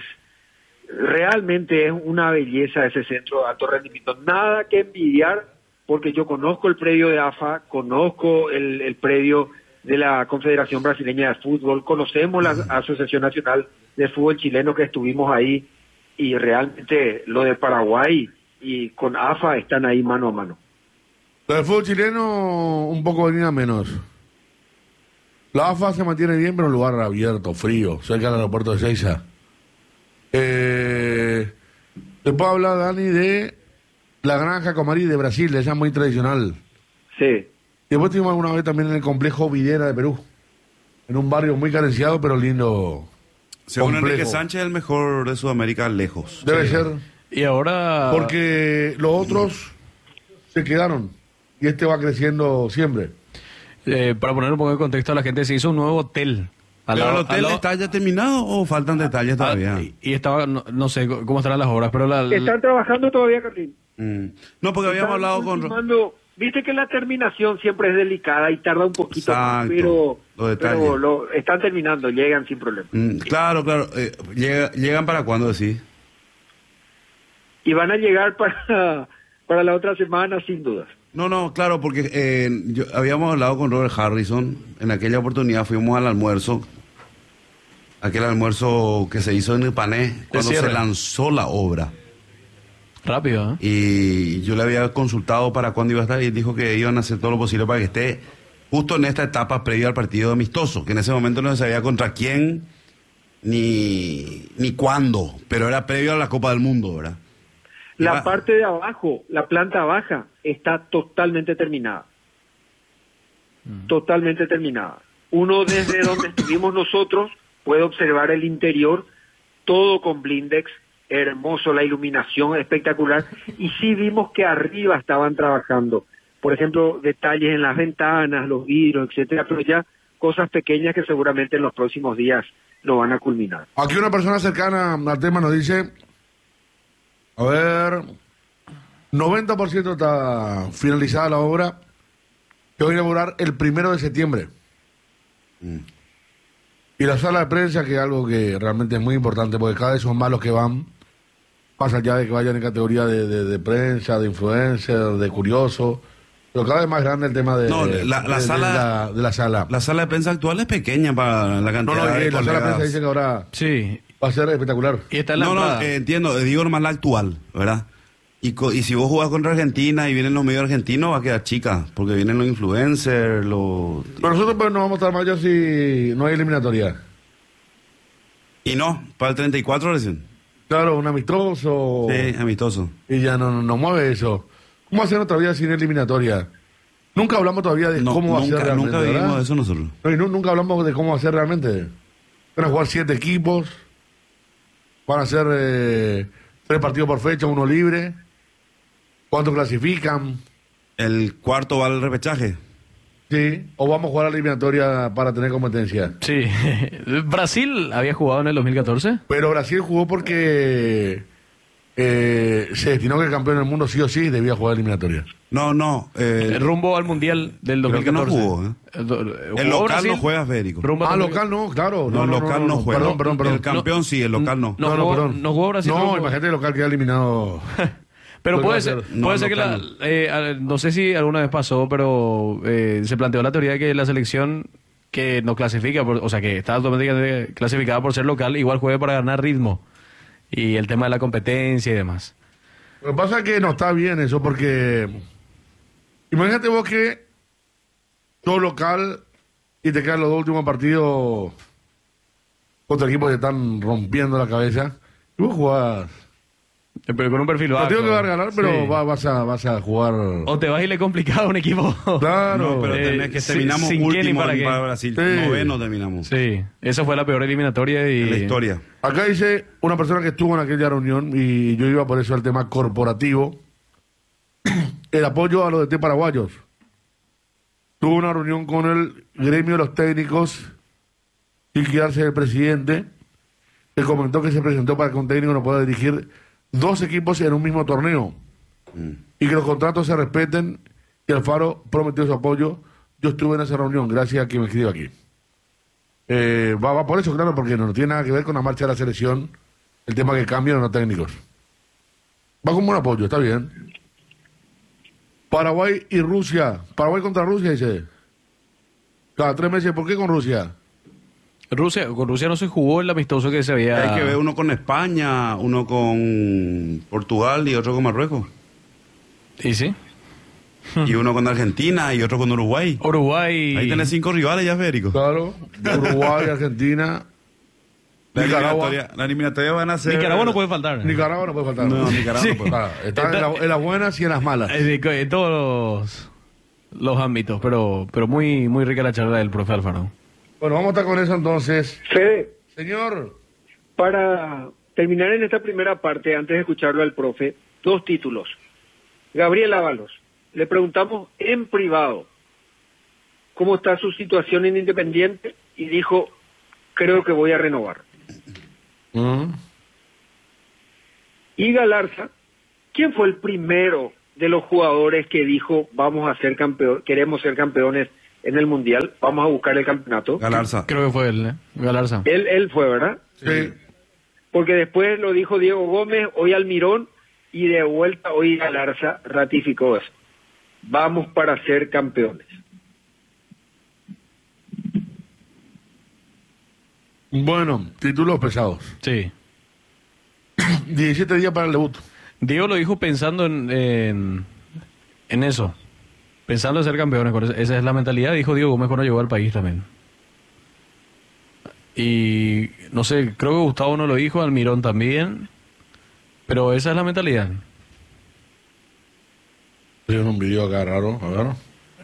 Realmente es una belleza ese centro de alto rendimiento. Nada que envidiar, porque yo conozco el predio de A F A, conozco el, el predio de la Confederación Brasileña de Fútbol, conocemos la Asociación Nacional de Fútbol Chileno que estuvimos ahí, y realmente lo de Paraguay y con A F A están ahí mano a mano. Lo del fútbol chileno un poco venía menos. La A F A se mantiene bien, pero en un lugar abierto, frío, cerca del aeropuerto de Seiza. Eh, te puedo hablar, Dani, de la Granja Comarí de Brasil, esa muy tradicional. Sí. Y después estuvimos alguna vez también en el complejo Videra de Perú, en un barrio muy carenciado, pero lindo. Según complejo. Enrique Sánchez, el mejor de Sudamérica lejos. Debe ser, Y ahora... porque los otros se quedaron y este va creciendo siempre. Eh, para poner un poco de contexto a la gente, se hizo un nuevo hotel Al ¿Pero lado- el hotel al lado- está ya terminado o faltan detalles ah, todavía? y, y estaba, no, no sé cómo estarán las obras, pero la, Están trabajando todavía, Carlín. Mm. No, porque habíamos Están hablado con... ultimando- Viste que la terminación siempre es delicada y tarda un poquito más, Exacto, pero, los detalles. pero lo, están terminando, llegan sin problema. Mm, claro, claro. Eh, llega- ¿Llegan para cuándo decís? Y van a llegar para, para la otra semana, sin dudas. No, no, claro, porque eh, yo- habíamos hablado con Robert Harrison. En aquella oportunidad fuimos al almuerzo. Aquel almuerzo que se hizo en el Pané cuando cierre. se lanzó la obra. rápido, ¿eh? Y yo le había consultado para cuándo iba a estar y dijo que iban a hacer todo lo posible para que esté justo en esta etapa previa al partido amistoso, que en ese momento no se sabía contra quién ni, ni cuándo, pero era previo a la Copa del Mundo, ¿verdad? La Iba- parte de abajo, la planta baja, está totalmente terminada. Totalmente terminada. Uno desde donde estuvimos nosotros puede observar el interior, todo con blindex, hermoso, la iluminación espectacular. Y sí vimos que arriba estaban trabajando. Por ejemplo, detalles en las ventanas, los vidrios, etcétera, pero ya cosas pequeñas que seguramente en los próximos días lo van a culminar. Aquí una persona cercana al tema nos dice, a ver, noventa por ciento está finalizada la obra, que va a inaugurar el primero de septiembre. Y la sala de prensa, que es algo que realmente es muy importante, porque cada vez son más los que van, más allá de que vayan en categoría de, de, de prensa, de influencer, de curioso, pero cada vez más grande el tema de, No, de- la- la de- de sala- la, de la sala. La sala de prensa actual es pequeña para la No, cantidad no, de y la sala de colegas. prensa dice que ahora Sí. va a ser espectacular. Y está en la No, no, entrada. eh, entiendo, eh, digo nomás la actual, ¿verdad? Y, co- y si vos jugás contra Argentina y vienen los medios argentinos, va a quedar chica, porque vienen los influencers, los... Pero nosotros pues no vamos a estar mayo si no hay eliminatoria. Y no, para el treinta y cuatro recién. Claro, un amistoso. Sí, amistoso. Y ya no, no, no mueve eso. ¿Cómo hacer otra vida sin eliminatoria? Nunca hablamos todavía de No, cómo va a ser nunca, realmente. nunca vivimos ¿verdad? de eso nosotros. No, y nu- nunca hablamos de cómo va a ser realmente. Van a jugar siete equipos. Van a ser eh, tres partidos por fecha, uno libre. ¿Cuántos clasifican? El cuarto va al repechaje. Sí. O vamos a jugar a la eliminatoria para tener competencia. Sí. Brasil había jugado en el dos mil catorce. Pero Brasil jugó porque eh, se destinó que el campeón del mundo sí o sí debía jugar eliminatoria. No, no. eh, El rumbo al Mundial del Creo que no dos mil catorce. jugó, ¿eh? El, do- el ¿jugó local Brasil? no juega, Federico. Rumbo Ah, al- local no, claro. No, local no, juega. Perdón, perdón, perdón. El campeón sí, el local no. No jugó- no jugó Brasil, No, rumbo- imagínate el local que ha eliminado. Pero Lo que va puede a ser, hacer. No, puede ser que la, local eh, a- no sé si alguna vez pasó, pero eh, se planteó la teoría de que la selección que no clasifica, por- o sea, que está automáticamente clasificada por ser local, igual juegue para ganar ritmo. Y el tema de la competencia y demás. Lo que pasa es que no está bien eso porque imagínate vos que todo local y te quedan los dos últimos partidos contra equipos que están rompiendo la cabeza y vos jugás. Eh, Pero con un perfil bajo. Partido que vas a ganar, pero Sí. va- vas, a, vas a jugar. O te vas y le complicás a un equipo. Claro. No, pero Eh, tenés que sin- terminamos sin qué ni último para en- qué. para Brasil. Sí. Noveno terminamos. Sí, esa fue la peor eliminatoria y... En la historia. Acá dice una persona que estuvo en aquella reunión y yo iba por eso al tema corporativo, el apoyo a los D T paraguayos. Tuvo una reunión con el gremio de los técnicos sin quedarse el presidente, que comentó que se presentó para que un técnico no pueda dirigir dos equipos en un mismo torneo y que los contratos se respeten, y Alfaro prometió su apoyo. Yo estuve en esa reunión, gracias a quien me escribe aquí. Eh, va, va por eso, claro, porque no tiene nada que ver con la marcha de la selección, el tema que cambian los técnicos. Va como un apoyo, está bien. Paraguay y Rusia. Paraguay contra Rusia, dice. Cada tres meses, ¿por qué con Rusia? Rusia, con Rusia no se jugó el amistoso que se había... Hay que ver uno con España, uno con Portugal y otro con Marruecos. ¿Y sí? Y uno con Argentina y otro con Uruguay. Uruguay... Ahí tenés cinco rivales ya, Federico. Claro. Uruguay, Argentina, La Nicaragua. eliminatoria, la eliminatoria van a ser... Nicaragua no puede faltar. Nicaragua no puede faltar. No, Nicaragua no puede. Ah, está en, la- en las buenas y en las malas. Eh, de- En todos los, los ámbitos, pero pero muy muy rica la charla del profe Alfaro. Bueno, vamos a estar con eso entonces. Fede, Señor, para terminar en esta primera parte, antes de escucharlo al profe, dos títulos. Gabriel Ábalos, le preguntamos en privado cómo está su situación en Independiente y dijo creo que voy a renovar. Mm. Y Galarza, ¿quién fue el primero de los jugadores que dijo vamos a ser campeón, queremos ser campeones en el Mundial, vamos a buscar el campeonato? Galarza. Creo que fue él, ¿eh? Galarza. Él, él fue, ¿verdad? Sí. Porque después lo dijo Diego Gómez, hoy Almirón, y de vuelta hoy Galarza ratificó eso. Vamos para ser campeones. Bueno, títulos pesados. Sí. diecisiete días para el debut. Diego lo dijo pensando en, en, en eso. Pensando en ser campeones. con esa- Esa es la mentalidad. Dijo Diego Gómez cuando llegó al país también. Y no sé, creo que Gustavo no lo dijo, Almirón también. Pero esa es la mentalidad. Hay un video acá raro, a ver.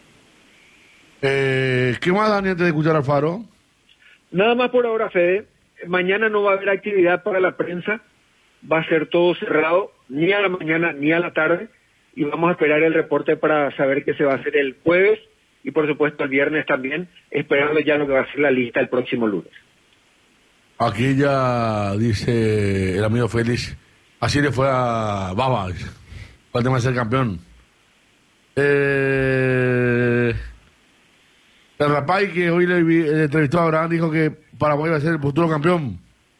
Eh, ¿Qué más, Dani, antes de escuchar al Faro? Nada más por ahora, Fede. Mañana no va a haber actividad para la prensa. Va a ser todo cerrado, ni a la mañana ni a la tarde. Y vamos a esperar el reporte para saber qué se va a hacer el jueves y, por supuesto, el viernes también, esperando ya lo que va a ser la lista el próximo lunes. Aquí ya dice el amigo Félix, así le fue a Baba, para el tema de ser campeón. Eh, el rapaz que hoy le, vi- le entrevistó a Abraham dijo que Paraguay va a ser el futuro campeón.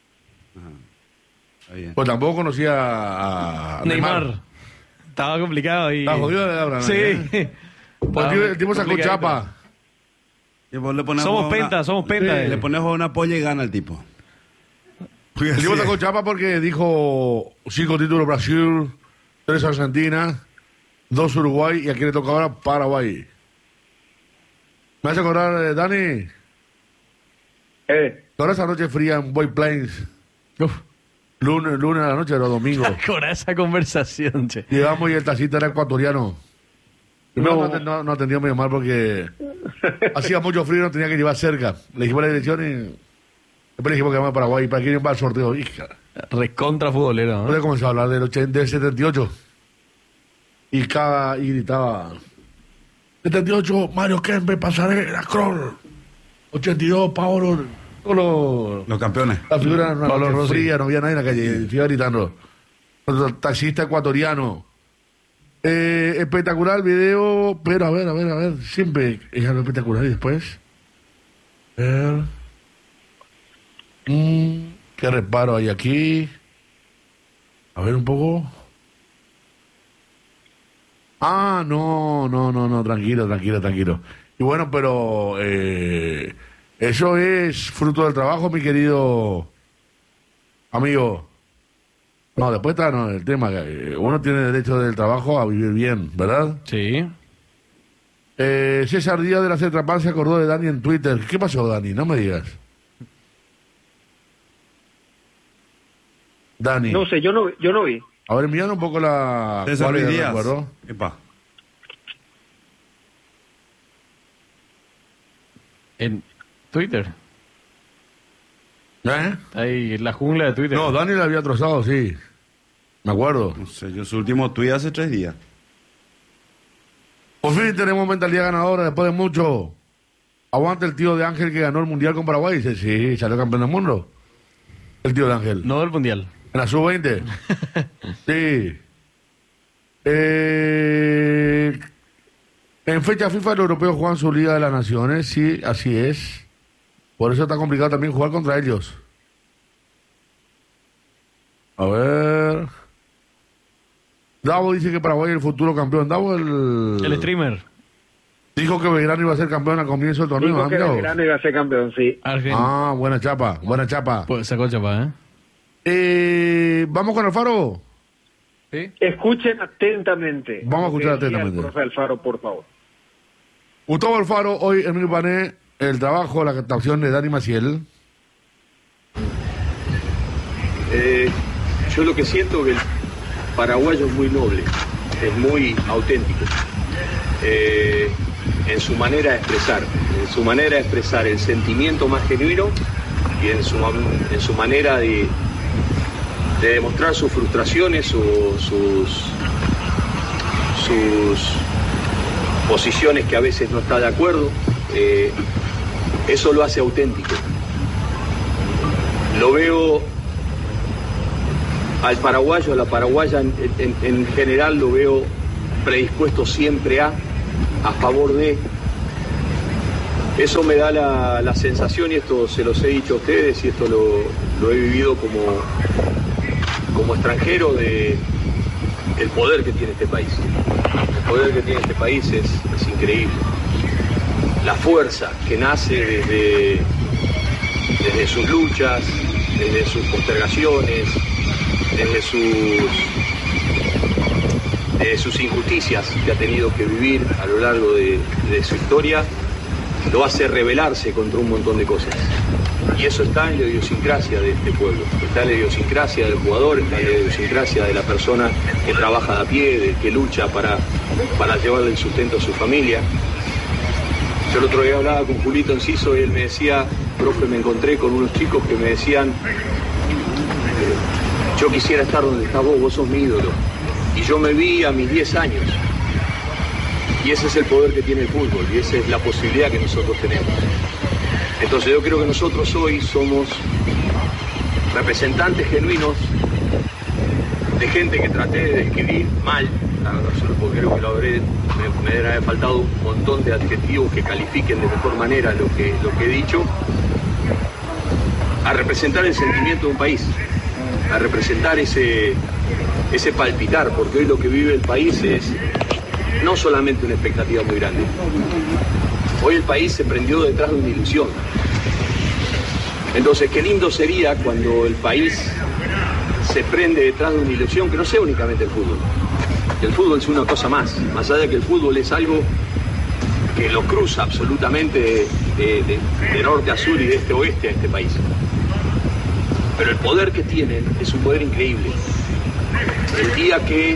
Está bien. Pues tampoco conocía a Neymar. Estaba complicado y... Está jodido de Abraham. Sí. ¿eh? Pues el tipo- el tipo sacó Complicadito. chapa. Y vos le pones Somos a una- penta, somos penta. Le pones a una polla y gana el tipo. El tipo sacó chapa porque dijo cinco títulos Brasil, tres Argentina, dos Uruguay y aquí le toca ahora Paraguay. ¿Me hace acordar, eh, Dani? Eh, Toda esa noche fría en White Plains, Uf, lunes, lunes a la noche, era domingo. con esa conversación, che. Llegamos y el taxista era ecuatoriano. Primero no, No. aten- no, no atendió muy mal porque hacía mucho frío y no tenía que llevar cerca. Le dijimos la dirección y después le dijimos que vamos a Paraguay. ¿Para quién va el sorteo? Hija. Recontra futbolero, Entonces ¿no? comenzó a hablar del, ochenta, del setenta y ocho. Y cada y gritaba: setenta y ocho, Mario Kempe, Pasarela, Kroll. ochenta y dos, Paolo. Todos los- Los campeones. La figura era una Pablo noche Rossi. fría, no había nadie en la calle. Iba gritando. Otro taxista ecuatoriano. Eh, espectacular el video, pero a ver, a ver, a ver. Siempre es algo espectacular y después. A ver. Mm, ¿Qué reparo hay aquí? A ver un poco. Ah, no, no, no, no, tranquilo, tranquilo, tranquilo. Y bueno, pero eh, eso es fruto del trabajo, mi querido amigo. No, después está no, el tema. eh, Uno tiene derecho del trabajo a vivir bien, ¿verdad? Sí. Eh, César Díaz de la Cetrapán se acordó de Dani en Twitter. ¿Qué pasó, Dani? No me digas. Dani. no sé, yo no, yo no vi. A ver, envíanos un poco la... César cuál Luis era, Díaz. recuerdo. Epa. En Twitter. ¿Eh? Ahí, en la jungla de Twitter. No, Dani la había trozado, sí. Me acuerdo. No sé, yo su último tuit hace tres días. Por fin tenemos mentalidad ganadora después de mucho. Aguanta el tío de Ángel que ganó el Mundial con Paraguay. Dice, sí, salió campeón del mundo. El tío de Ángel. No del mundial. En la sub veinte. Sí. Eh, en fecha FIFA los europeos juegan su Liga de las Naciones. Sí, así es. Por eso está complicado también jugar contra ellos. A ver. Davo dice que Paraguay es el futuro campeón. Davo el... El streamer. Dijo que Belgrano iba a ser campeón al comienzo del torneo. Dijo ¿ah? que Mirá vos. Belgrano iba a ser campeón, sí. Argen. Ah, buena chapa, buena chapa. Pues sacó chapa, ¿eh? Eh, ¿Vamos con Alfaro? Sí. Escuchen atentamente. Vamos a escuchar Lo que decía atentamente. el profe Alfaro, por favor. Gustavo Alfaro, hoy en el panel, el trabajo, la captación de Dani Maciel. Eh, yo lo que siento que el paraguayo es muy noble, es muy auténtico eh, en su manera de expresar, en su manera de expresar el sentimiento más genuino y en su, en su manera de, de demostrar sus frustraciones, su- sus, sus posiciones que a veces no está de acuerdo. Eh, eso lo hace auténtico. lo veo al paraguayo, a la paraguaya en, en, en general lo veo predispuesto siempre a, a favor de. Eso me da la, la sensación, y esto se los he dicho a ustedes, y esto lo, lo he vivido como, como extranjero, de el poder que tiene este país. El poder que tiene este país es, es increíble. La fuerza que nace desde, desde sus luchas, desde sus postergaciones, desde sus, desde sus injusticias que ha tenido que vivir a lo largo de, de su historia, lo hace rebelarse contra un montón de cosas. Y eso está en la idiosincrasia de este pueblo, está en la idiosincrasia del jugador, está en la idiosincrasia de la persona que trabaja de a pie, de, que lucha para, para llevarle el sustento a su familia. Yo el otro día hablaba con Julito Enciso y él me decía, profe, me encontré con unos chicos que me decían, yo quisiera estar donde estás vos, vos sos mi ídolo. Y yo me vi a mis diez años. Y ese es el poder que tiene el fútbol, y esa es la posibilidad que nosotros tenemos. Entonces yo creo que nosotros hoy somos representantes genuinos de gente que traté de describir mal, porque creo que lo habré, me, me habrá faltado un montón de adjetivos que califiquen de mejor manera lo que, lo que he dicho, a representar el sentimiento de un país, a representar ese, ese palpitar, porque hoy lo que vive el país es no solamente una expectativa muy grande. Hoy el país se prendió detrás de una ilusión. Entonces, qué lindo sería cuando el país se prende detrás de una ilusión que no sea únicamente el fútbol. El fútbol es una cosa más, más allá de que el fútbol es algo que lo cruza absolutamente de, de, de, de norte a sur y de este a oeste a este país. Pero el poder que tienen es un poder increíble. El día que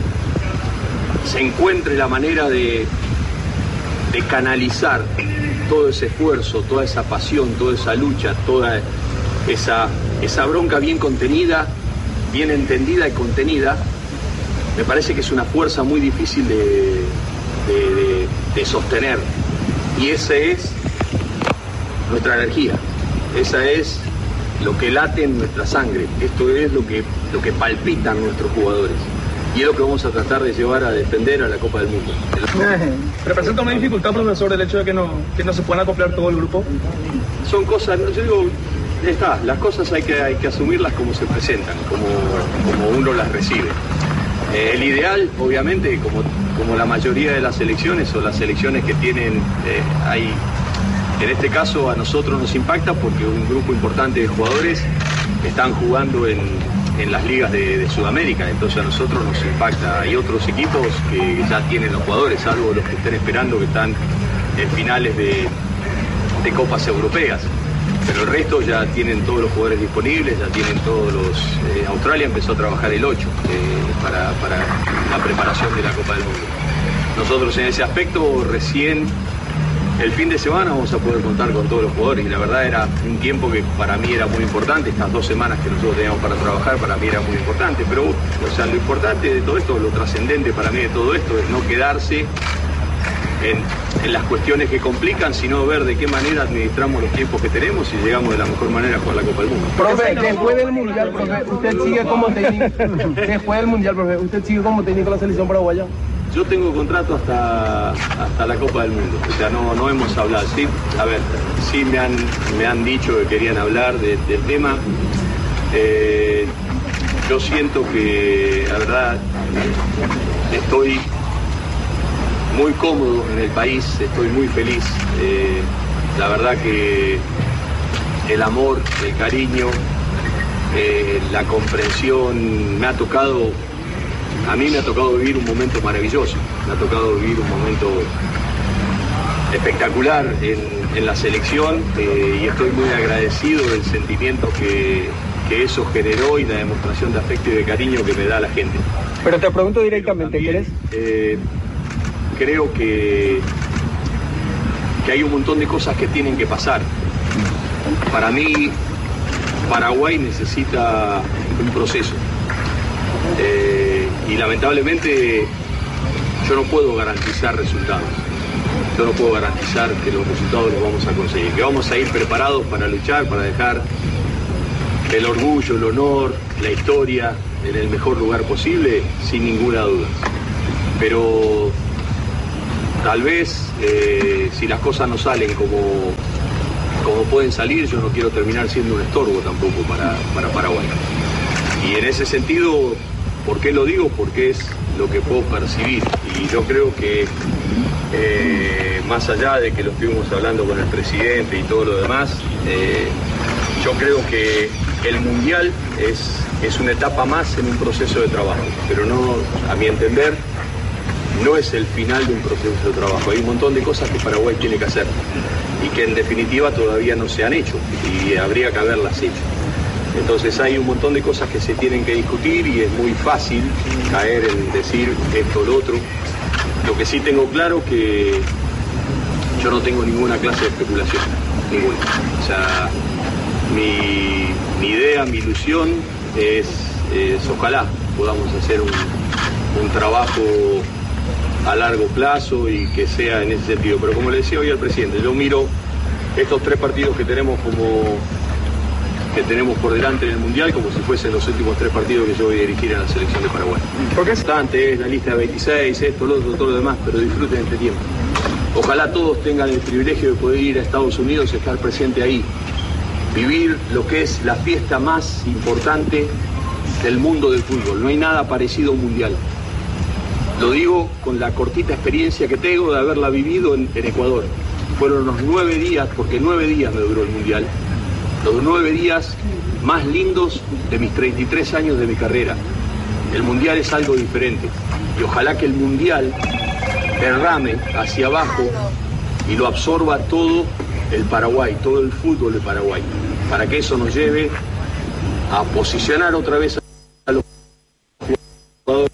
se encuentre la manera de, de canalizar todo ese esfuerzo, toda esa pasión, toda esa lucha, toda esa, esa bronca bien contenida, bien entendida y contenida, me parece que es una fuerza muy difícil de, de, de, de sostener. Y esa es nuestra energía, esa es lo que late en nuestra sangre, esto es lo que, lo que palpitan nuestros jugadores. Y es lo que vamos a tratar de llevar a defender a la Copa del Mundo. ¿Representa una dificultad, profesor, el hecho de que no, que no se puedan acoplar todo el grupo? Son cosas, yo digo, ya está, las cosas hay que, hay que asumirlas como se presentan, como, como uno las recibe. Eh, el ideal, obviamente, como, como la mayoría de las selecciones o las selecciones que tienen, eh, hay, en este caso a nosotros nos impacta porque un grupo importante de jugadores están jugando en... en las ligas de, de Sudamérica, entonces a nosotros nos impacta. Hay otros equipos que ya tienen los jugadores, salvo los que estén esperando, que están en finales de, de copas europeas, pero el resto ya tienen todos los jugadores disponibles, ya tienen todos los... Eh, Australia empezó a trabajar el ocho eh, para, para la preparación de la Copa del Mundo. Nosotros en ese aspecto recién el fin de semana vamos a poder contar con todos los jugadores, y la verdad era un tiempo que para mí era muy importante. Estas dos semanas que nosotros teníamos para trabajar para mí era muy importante, pero o sea, lo importante de todo esto, lo trascendente para mí de todo esto es no quedarse en, en las cuestiones que complican, sino ver de qué manera administramos los tiempos que tenemos y llegamos de la mejor manera a jugar la Copa del Mundo. Profe, después del Mundial, profe, usted sigue como técnico, después del Mundial, profe, usted sigue como técnico de la selección paraguaya. Yo tengo contrato hasta, hasta la Copa del Mundo, o sea, no, no hemos hablado. Sí, a ver, sí me han, me han dicho que querían hablar de, del tema. Eh, yo siento que, la verdad, estoy muy cómodo en el país, estoy muy feliz. Eh, la verdad que el amor, el cariño, eh, la comprensión, me ha tocado... A mí me ha tocado vivir un momento maravilloso, me ha tocado vivir un momento espectacular en, en la selección eh, y estoy muy agradecido del sentimiento que, que eso generó y la demostración de afecto y de cariño que me da la gente. Pero te pregunto directamente, ¿quieres? Eh, creo que, que hay un montón de cosas que tienen que pasar. Para mí, Paraguay necesita un proceso. Eh, y lamentablemente yo no puedo garantizar resultados, yo no puedo garantizar que los resultados los vamos a conseguir, que vamos a ir preparados para luchar, para dejar el orgullo, el honor, la historia en el mejor lugar posible, sin ninguna duda. Pero tal vez eh, si las cosas no salen como, como pueden salir, yo no quiero terminar siendo un estorbo tampoco para, para Paraguay. Y en ese sentido, ¿por qué lo digo? Porque es lo que puedo percibir. Y yo creo que eh, más allá de que lo estuvimos hablando con el presidente y todo lo demás, eh, yo creo que el Mundial es, es una etapa más en un proceso de trabajo, pero no, a mi entender, no es el final de un proceso de trabajo. Hay un montón de cosas que Paraguay tiene que hacer y que en definitiva todavía no se han hecho y habría que haberlas hecho. Entonces hay un montón de cosas que se tienen que discutir y es muy fácil caer en decir esto o lo otro. Lo que sí tengo claro que yo no tengo ninguna clase de especulación, ninguna. O sea, mi, mi idea, mi ilusión es, es ojalá podamos hacer un, un trabajo a largo plazo y que sea en ese sentido. Pero como le decía hoy al presidente, yo miro estos tres partidos que tenemos como que tenemos por delante en el Mundial como si fuesen los últimos tres partidos que yo voy a dirigir en la selección de Paraguay. Porque es bastante, es la lista de veintiséis, esto, lo otro, todo lo demás, pero disfruten este tiempo. Ojalá todos tengan el privilegio de poder ir a Estados Unidos y estar presente ahí, vivir lo que es la fiesta más importante del mundo del fútbol. No hay nada parecido a un Mundial. Lo digo con la cortita experiencia que tengo de haberla vivido en, en Ecuador. Fueron los nueve días, porque nueve días me duró el Mundial, los nueve días más lindos de mis treinta y tres años de mi carrera. El Mundial es algo diferente y ojalá que el Mundial derrame hacia abajo y lo absorba todo el Paraguay, todo el fútbol de Paraguay, para que eso nos lleve a posicionar otra vez a los jugadores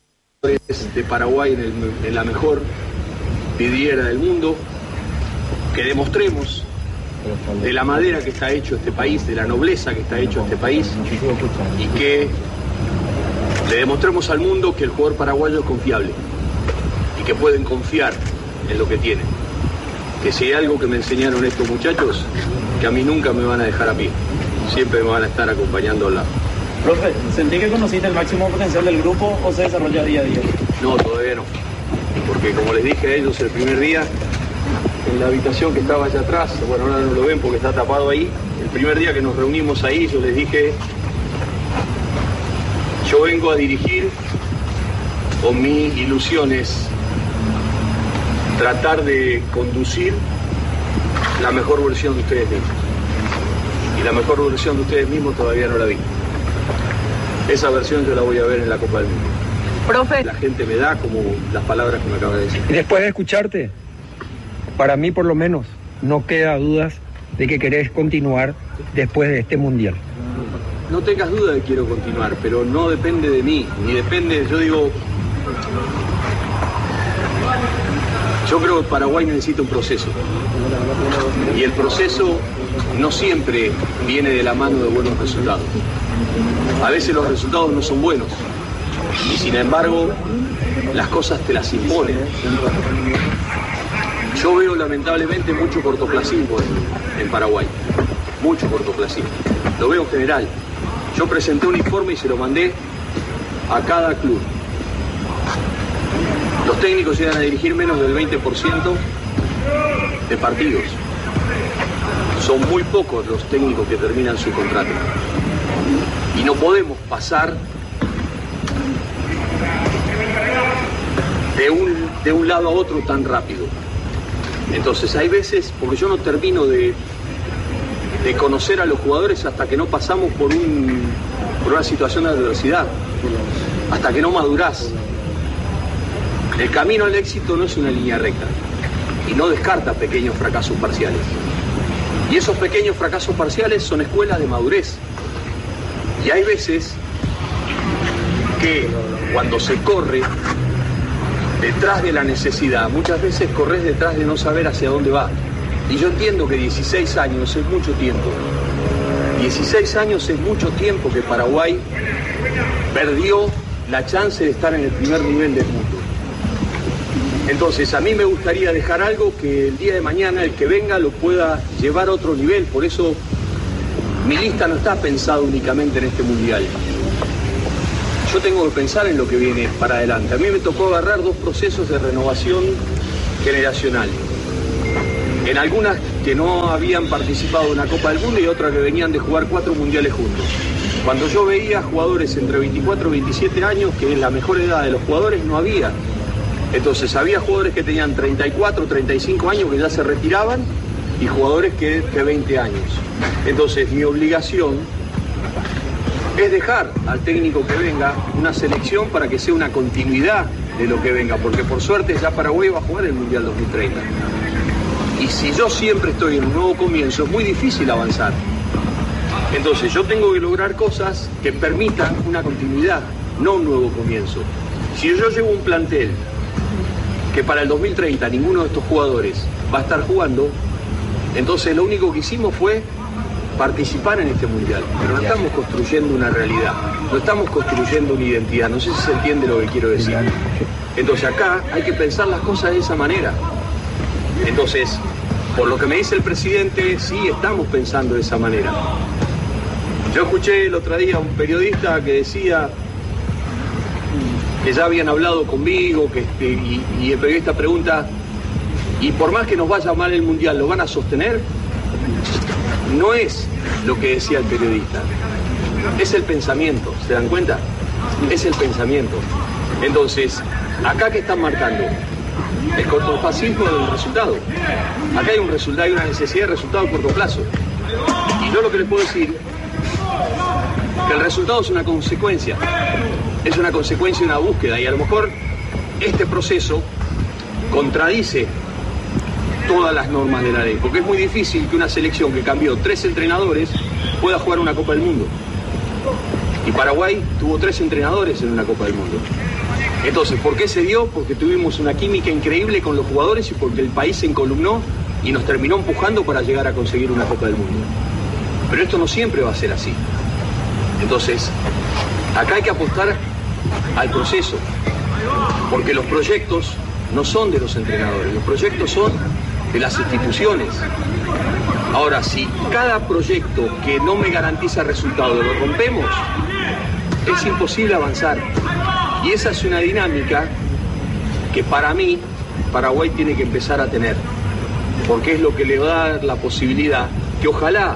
de Paraguay en, el, en la mejor vidriera del mundo, que demostremos de la madera que está hecho este país, de la nobleza que está hecho este país, y que le demostremos al mundo que el jugador paraguayo es confiable y que pueden confiar en lo que tienen. Que si hay algo que me enseñaron estos muchachos, que a mí nunca me van a dejar a pie, siempre me van a estar acompañando al lado. Profe, ¿sentí que conociste el máximo potencial del grupo o se desarrolla día a día? No, todavía no, porque como les dije a ellos el primer día, en la habitación que estaba allá atrás, bueno, ahora no lo ven porque está tapado ahí, el primer día que nos reunimos ahí, yo les dije, yo vengo a dirigir, o mi ilusión es tratar de conducir la mejor versión de ustedes mismos. Y la mejor versión de ustedes mismos todavía no la vi. Esa versión yo la voy a ver en la Copa del Mundo. Profe. La gente me da como las palabras que me acaba de decir. Y después de escucharte, para mí por lo menos, no queda dudas de que querés continuar después de este Mundial. No tengas duda de que quiero continuar, pero no depende de mí, ni depende, yo digo, yo creo que Paraguay necesita un proceso. Y el proceso no siempre viene de la mano de buenos resultados. A veces los resultados no son buenos. Y sin embargo, las cosas te las imponen. Yo veo lamentablemente mucho cortoplacismo en, en Paraguay. Mucho cortoplacismo. Lo veo en general. Yo presenté un informe y se lo mandé a cada club. Los técnicos llegan a dirigir menos del veinte por ciento de partidos. Son muy pocos los técnicos que terminan su contrato. Y no podemos pasar de un, de un lado a otro tan rápido. Entonces hay veces, porque yo no termino de, de conocer a los jugadores hasta que no pasamos por, un, por una situación de adversidad, hasta que no madurás. El camino al éxito no es una línea recta y no descarta pequeños fracasos parciales. Y esos pequeños fracasos parciales son escuelas de madurez. Y hay veces que cuando se corre detrás de la necesidad, muchas veces corres detrás de no saber hacia dónde va. Y yo entiendo que dieciséis años es mucho tiempo. dieciséis años es mucho tiempo que Paraguay perdió la chance de estar en el primer nivel del mundo. Entonces, a mí me gustaría dejar algo que el día de mañana el que venga lo pueda llevar a otro nivel. Por eso mi lista no está pensada únicamente en este mundial. Yo tengo que pensar en lo que viene para adelante. A mí me tocó agarrar dos procesos de renovación generacional. En algunas que no habían participado en una Copa del Mundo y otras que venían de jugar cuatro mundiales juntos. Cuando yo veía jugadores entre veinticuatro y veintisiete años, que es la mejor edad de los jugadores, no había. Entonces había jugadores que tenían treinta y cuatro, treinta y cinco años que ya se retiraban y jugadores que de veinte años. Entonces mi obligación es dejar al técnico que venga una selección para que sea una continuidad de lo que venga, porque por suerte ya Paraguay va a jugar el Mundial dos mil treinta. Y si yo siempre estoy en un nuevo comienzo, es muy difícil avanzar. Entonces yo tengo que lograr cosas que permitan una continuidad, no un nuevo comienzo. Si yo llevo un plantel que para el dos mil treinta ninguno de estos jugadores va a estar jugando, entonces lo único que hicimos fue participar en este mundial, pero no estamos construyendo una realidad, no estamos construyendo una identidad, no sé si se entiende lo que quiero decir. Entonces acá hay que pensar las cosas de esa manera. Entonces, por lo que me dice el presidente, sí estamos pensando de esa manera. Yo escuché el otro día a un periodista que decía que ya habían hablado conmigo, que este, y, y el periodista pregunta, ¿y por más que nos vaya mal el mundial, lo van a sostener? No es lo que decía el periodista, es el pensamiento, ¿se dan cuenta? Es el pensamiento. Entonces, acá que están marcando el cortoplacismo del resultado. Acá hay un resultado, hay una necesidad de resultado a corto plazo. Y yo lo que les puedo decir, que el resultado es una consecuencia, es una consecuencia de una búsqueda, y a lo mejor este proceso contradice todas las normas de la ley, porque es muy difícil que una selección que cambió tres entrenadores pueda jugar una Copa del Mundo. Y Paraguay tuvo tres entrenadores en una Copa del Mundo. Entonces, ¿por qué se dio? Porque tuvimos una química increíble con los jugadores y porque el país se encolumnó y nos terminó empujando para llegar a conseguir una Copa del Mundo. Pero esto no siempre va a ser así. Entonces, acá hay que apostar al proceso, porque los proyectos no son de los entrenadores, los proyectos son de las instituciones. Ahora, si cada proyecto que no me garantiza resultado lo rompemos, es imposible avanzar. Y esa es una dinámica que para mí Paraguay tiene que empezar a tener, porque es lo que le va a dar la posibilidad que ojalá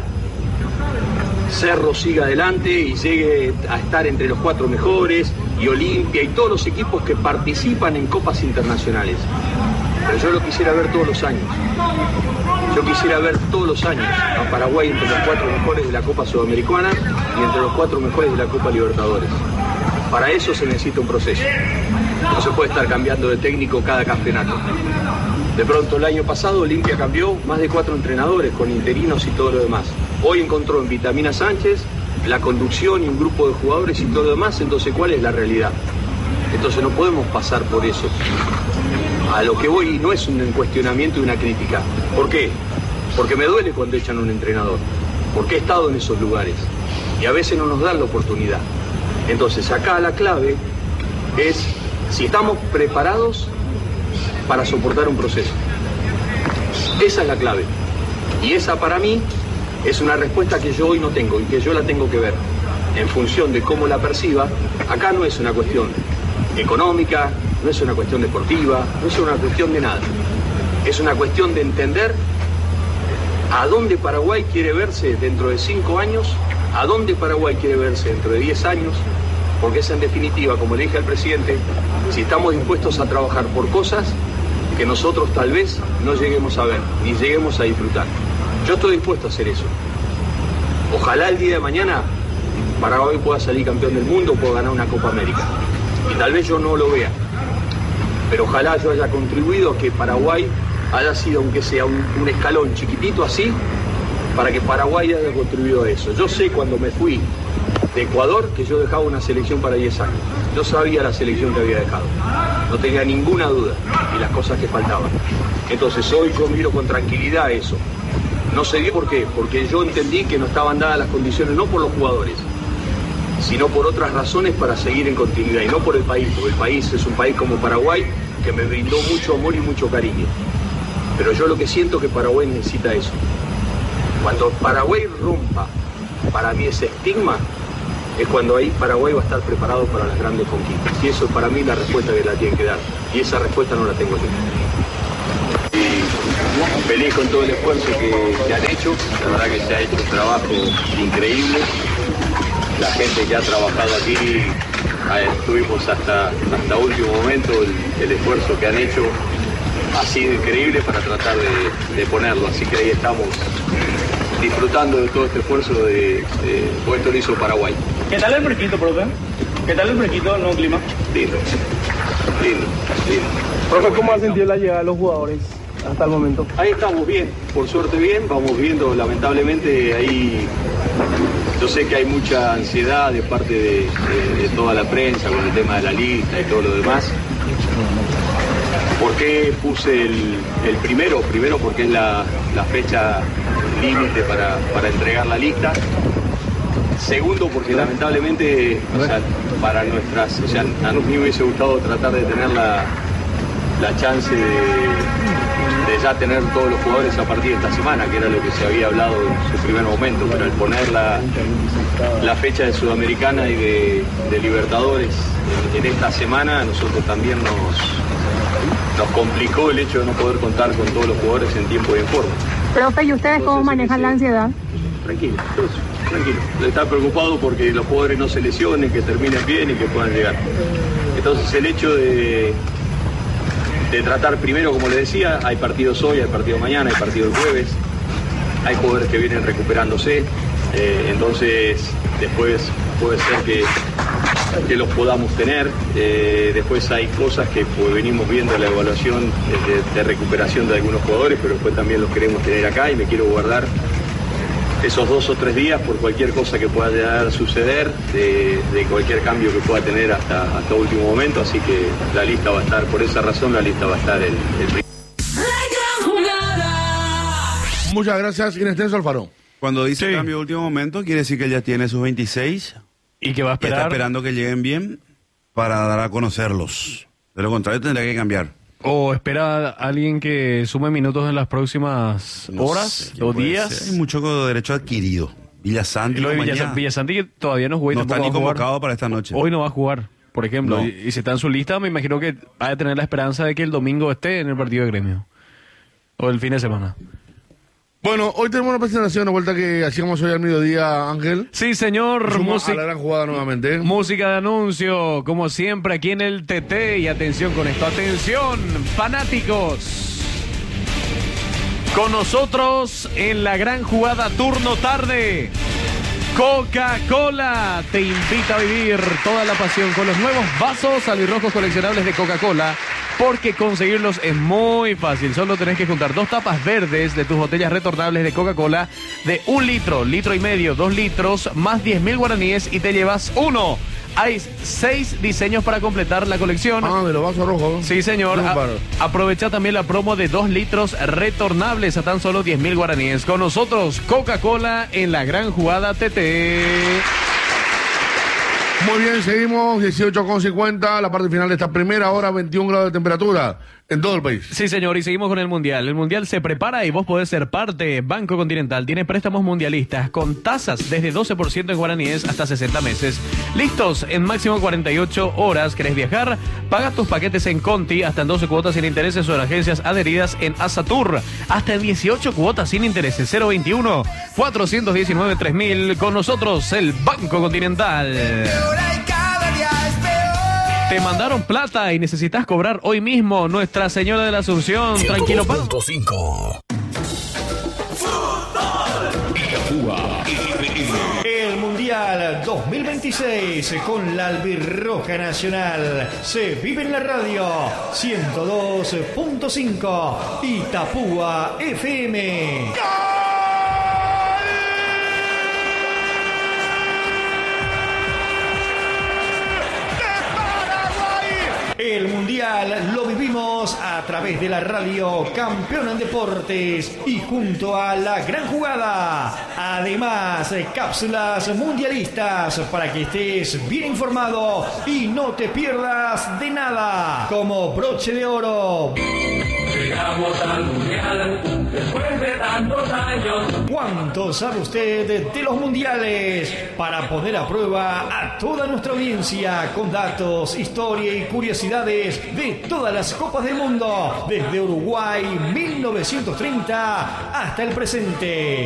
Cerro siga adelante y llegue a estar entre los cuatro mejores, y Olimpia y todos los equipos que participan en copas internacionales. Pero yo lo quisiera ver todos los años. Yo quisiera ver todos los años a Paraguay entre los cuatro mejores de la Copa Sudamericana y entre los cuatro mejores de la Copa Libertadores. Para eso se necesita un proceso. No se puede estar cambiando de técnico cada campeonato. De pronto el año pasado Olimpia cambió más de cuatro entrenadores con interinos y todo lo demás. Hoy encontró en Vitamina Sánchez la conducción y un grupo de jugadores y todo lo demás. Entonces, ¿cuál es la realidad? Entonces no podemos pasar por eso. A lo que voy no es un cuestionamiento y una crítica. ¿Por qué? Porque me duele cuando echan a un entrenador. Porque he estado en esos lugares y a veces no nos dan la oportunidad. Entonces acá la clave es si estamos preparados para soportar un proceso. Esa es la clave. Y esa para mí es una respuesta que yo hoy no tengo y que yo la tengo que ver en función de cómo la perciba. Acá no es una cuestión económica, no es una cuestión deportiva, no es una cuestión de nada. Es una cuestión de entender a dónde Paraguay quiere verse dentro de cinco años, a dónde Paraguay quiere verse dentro de diez años, porque es en definitiva, como le dije al presidente, si estamos dispuestos a trabajar por cosas que nosotros tal vez no lleguemos a ver, ni lleguemos a disfrutar. Yo estoy dispuesto a hacer eso. Ojalá el día de mañana Paraguay pueda salir campeón del mundo, pueda ganar una Copa América. Y tal vez yo no lo vea. Pero ojalá yo haya contribuido a que Paraguay haya sido, aunque sea un, un escalón chiquitito así, para que Paraguay haya contribuido a eso. Yo sé cuando me fui de Ecuador que yo dejaba una selección para diez años. Yo sabía la selección que había dejado. No tenía ninguna duda y las cosas que faltaban. Entonces hoy yo miro con tranquilidad eso. No se dio ¿por qué? Porque yo entendí que no estaban dadas las condiciones, no por los jugadores, sino por otras razones para seguir en continuidad y no por el país, porque el país es un país como Paraguay que me brindó mucho amor y mucho cariño. Pero yo lo que siento es que Paraguay necesita eso. Cuando Paraguay rompa para mí ese estigma, es cuando ahí Paraguay va a estar preparado para las grandes conquistas. Y eso para mí es la respuesta que la tienen que dar. Y esa respuesta no la tengo yo. Y feliz con todo el esfuerzo que, que han hecho. La verdad que se ha hecho un trabajo increíble. La gente que ha trabajado aquí, estuvimos hasta, hasta último momento, el, el esfuerzo que han hecho ha sido increíble para tratar de, de ponerlo. Así que ahí estamos disfrutando de todo este esfuerzo de, de pues esto lo hizo Paraguay. ¿Qué tal el fresquito, profe? ¿Qué tal el fresquito, el nuevo clima? Lindo, lindo, lindo. Profe, ¿cómo ha sentido la llegada de los jugadores hasta el momento? Ahí estamos bien, por suerte bien, vamos viendo, lamentablemente ahí yo sé que hay mucha ansiedad de parte de, de, de toda la prensa con el tema de la lista y todo lo demás. ¿Por qué puse el, el primero? Primero porque es la, la fecha límite para, para entregar la lista. Segundo porque lamentablemente, o sea, para nuestras, o sea, a mí me hubiese gustado tratar de tener la, la chance de, de ya tener todos los jugadores a partir de esta semana, que era lo que se había hablado en su primer momento, pero al poner la, la fecha de Sudamericana y de, de Libertadores en, en esta semana, a nosotros también nos, nos complicó el hecho de no poder contar con todos los jugadores en tiempo y en forma. Profe, ¿y ustedes cómo manejan la ansiedad? Tranquilo, tranquilo. Está preocupado porque los jugadores no se lesionen, que terminen bien y que puedan llegar. Entonces el hecho de, de tratar primero, como les decía, hay partidos hoy, hay partido mañana, hay partido el jueves, hay jugadores que vienen recuperándose, eh, entonces después puede ser que, que los podamos tener. Eh, después hay cosas que pues, venimos viendo en la evaluación de, de recuperación de algunos jugadores, pero después también los queremos tener acá y me quiero guardar esos dos o tres días por cualquier cosa que pueda llegar a suceder, de, de cualquier cambio que pueda tener hasta, hasta último momento, así que la lista va a estar, por esa razón la lista va a estar el, el... Muchas gracias, Inés Alfaro. Cuando dice Sí. cambio de último momento, quiere decir que ya tiene sus veintiséis Y que va a y está esperar. esperando que lleguen bien para dar a conocerlos. De lo contrario, tendría que cambiar. O espera a alguien que sume minutos en las próximas No horas sé quién o puede días. ser. Hay mucho derecho adquirido. Villasanti, Y lo de mañana. Villasanti, Villasanti que todavía no jugó y No tampoco está ni va a jugar. convocado para esta noche. Hoy no va a jugar, por ejemplo. No. Y, y si está en su lista, me imagino que va a tener la esperanza de que el domingo esté en el partido de Gremio. O el fin de semana. Bueno, hoy tenemos una presentación de vuelta que hacíamos hoy al mediodía, Ángel. Sí, señor. Suma Música- a la gran jugada nuevamente. Música de anuncio, como siempre aquí en el T T. Y atención con esto, atención, fanáticos. Con nosotros en la gran jugada turno tarde. Coca-Cola te invita a vivir toda la pasión con los nuevos vasos albirrojos coleccionables de Coca-Cola, porque conseguirlos es muy fácil. Solo tenés que juntar dos tapas verdes de tus botellas retornables de Coca-Cola de un litro, litro y medio, dos litros, más diez mil guaraníes y te llevas uno. Hay seis diseños para completar la colección. Ah, de los vasos rojos. Sí, señor. Un A- par. aprovecha también la promo de dos litros retornables a tan solo diez mil guaraníes. Con nosotros, Coca-Cola en la gran jugada T T. Muy bien, seguimos, dieciocho con cincuenta, la parte final de esta primera hora, veintiún grados de temperatura en todo el país. Sí, señor, y seguimos con el Mundial. El Mundial se prepara y vos podés ser parte. Banco Continental tiene préstamos mundialistas con tasas desde doce por ciento en guaraníes hasta sesenta meses. Listos en máximo cuarenta y ocho horas. ¿Querés viajar? Paga tus paquetes en Conti hasta en doce cuotas sin intereses o en agencias adheridas en Asatur. Hasta en dieciocho cuotas sin intereses. cero veintiuno, cuatrocientos diecinueve, tres mil. Con nosotros, el Banco Continental. Te mandaron plata y necesitas cobrar hoy mismo. Nuestra Señora de la Asunción. Tranquilo, pa. ciento dos punto cinco. El Mundial dos mil veintiséis con la Albirroja Nacional se vive en la radio ciento dos punto cinco Itapúa F M. El Mundial lo vivimos a través de la radio Campeón en Deportes y junto a la gran jugada. Además, cápsulas mundialistas para que estés bien informado y no te pierdas de nada. Como broche de oro. llegamos al mundial después de tantos años. ¿Cuánto sabe usted de los mundiales? Para poner a prueba a toda nuestra audiencia con datos, historia y curiosidades de todas las copas del mundo, desde Uruguay mil novecientos treinta hasta el presente.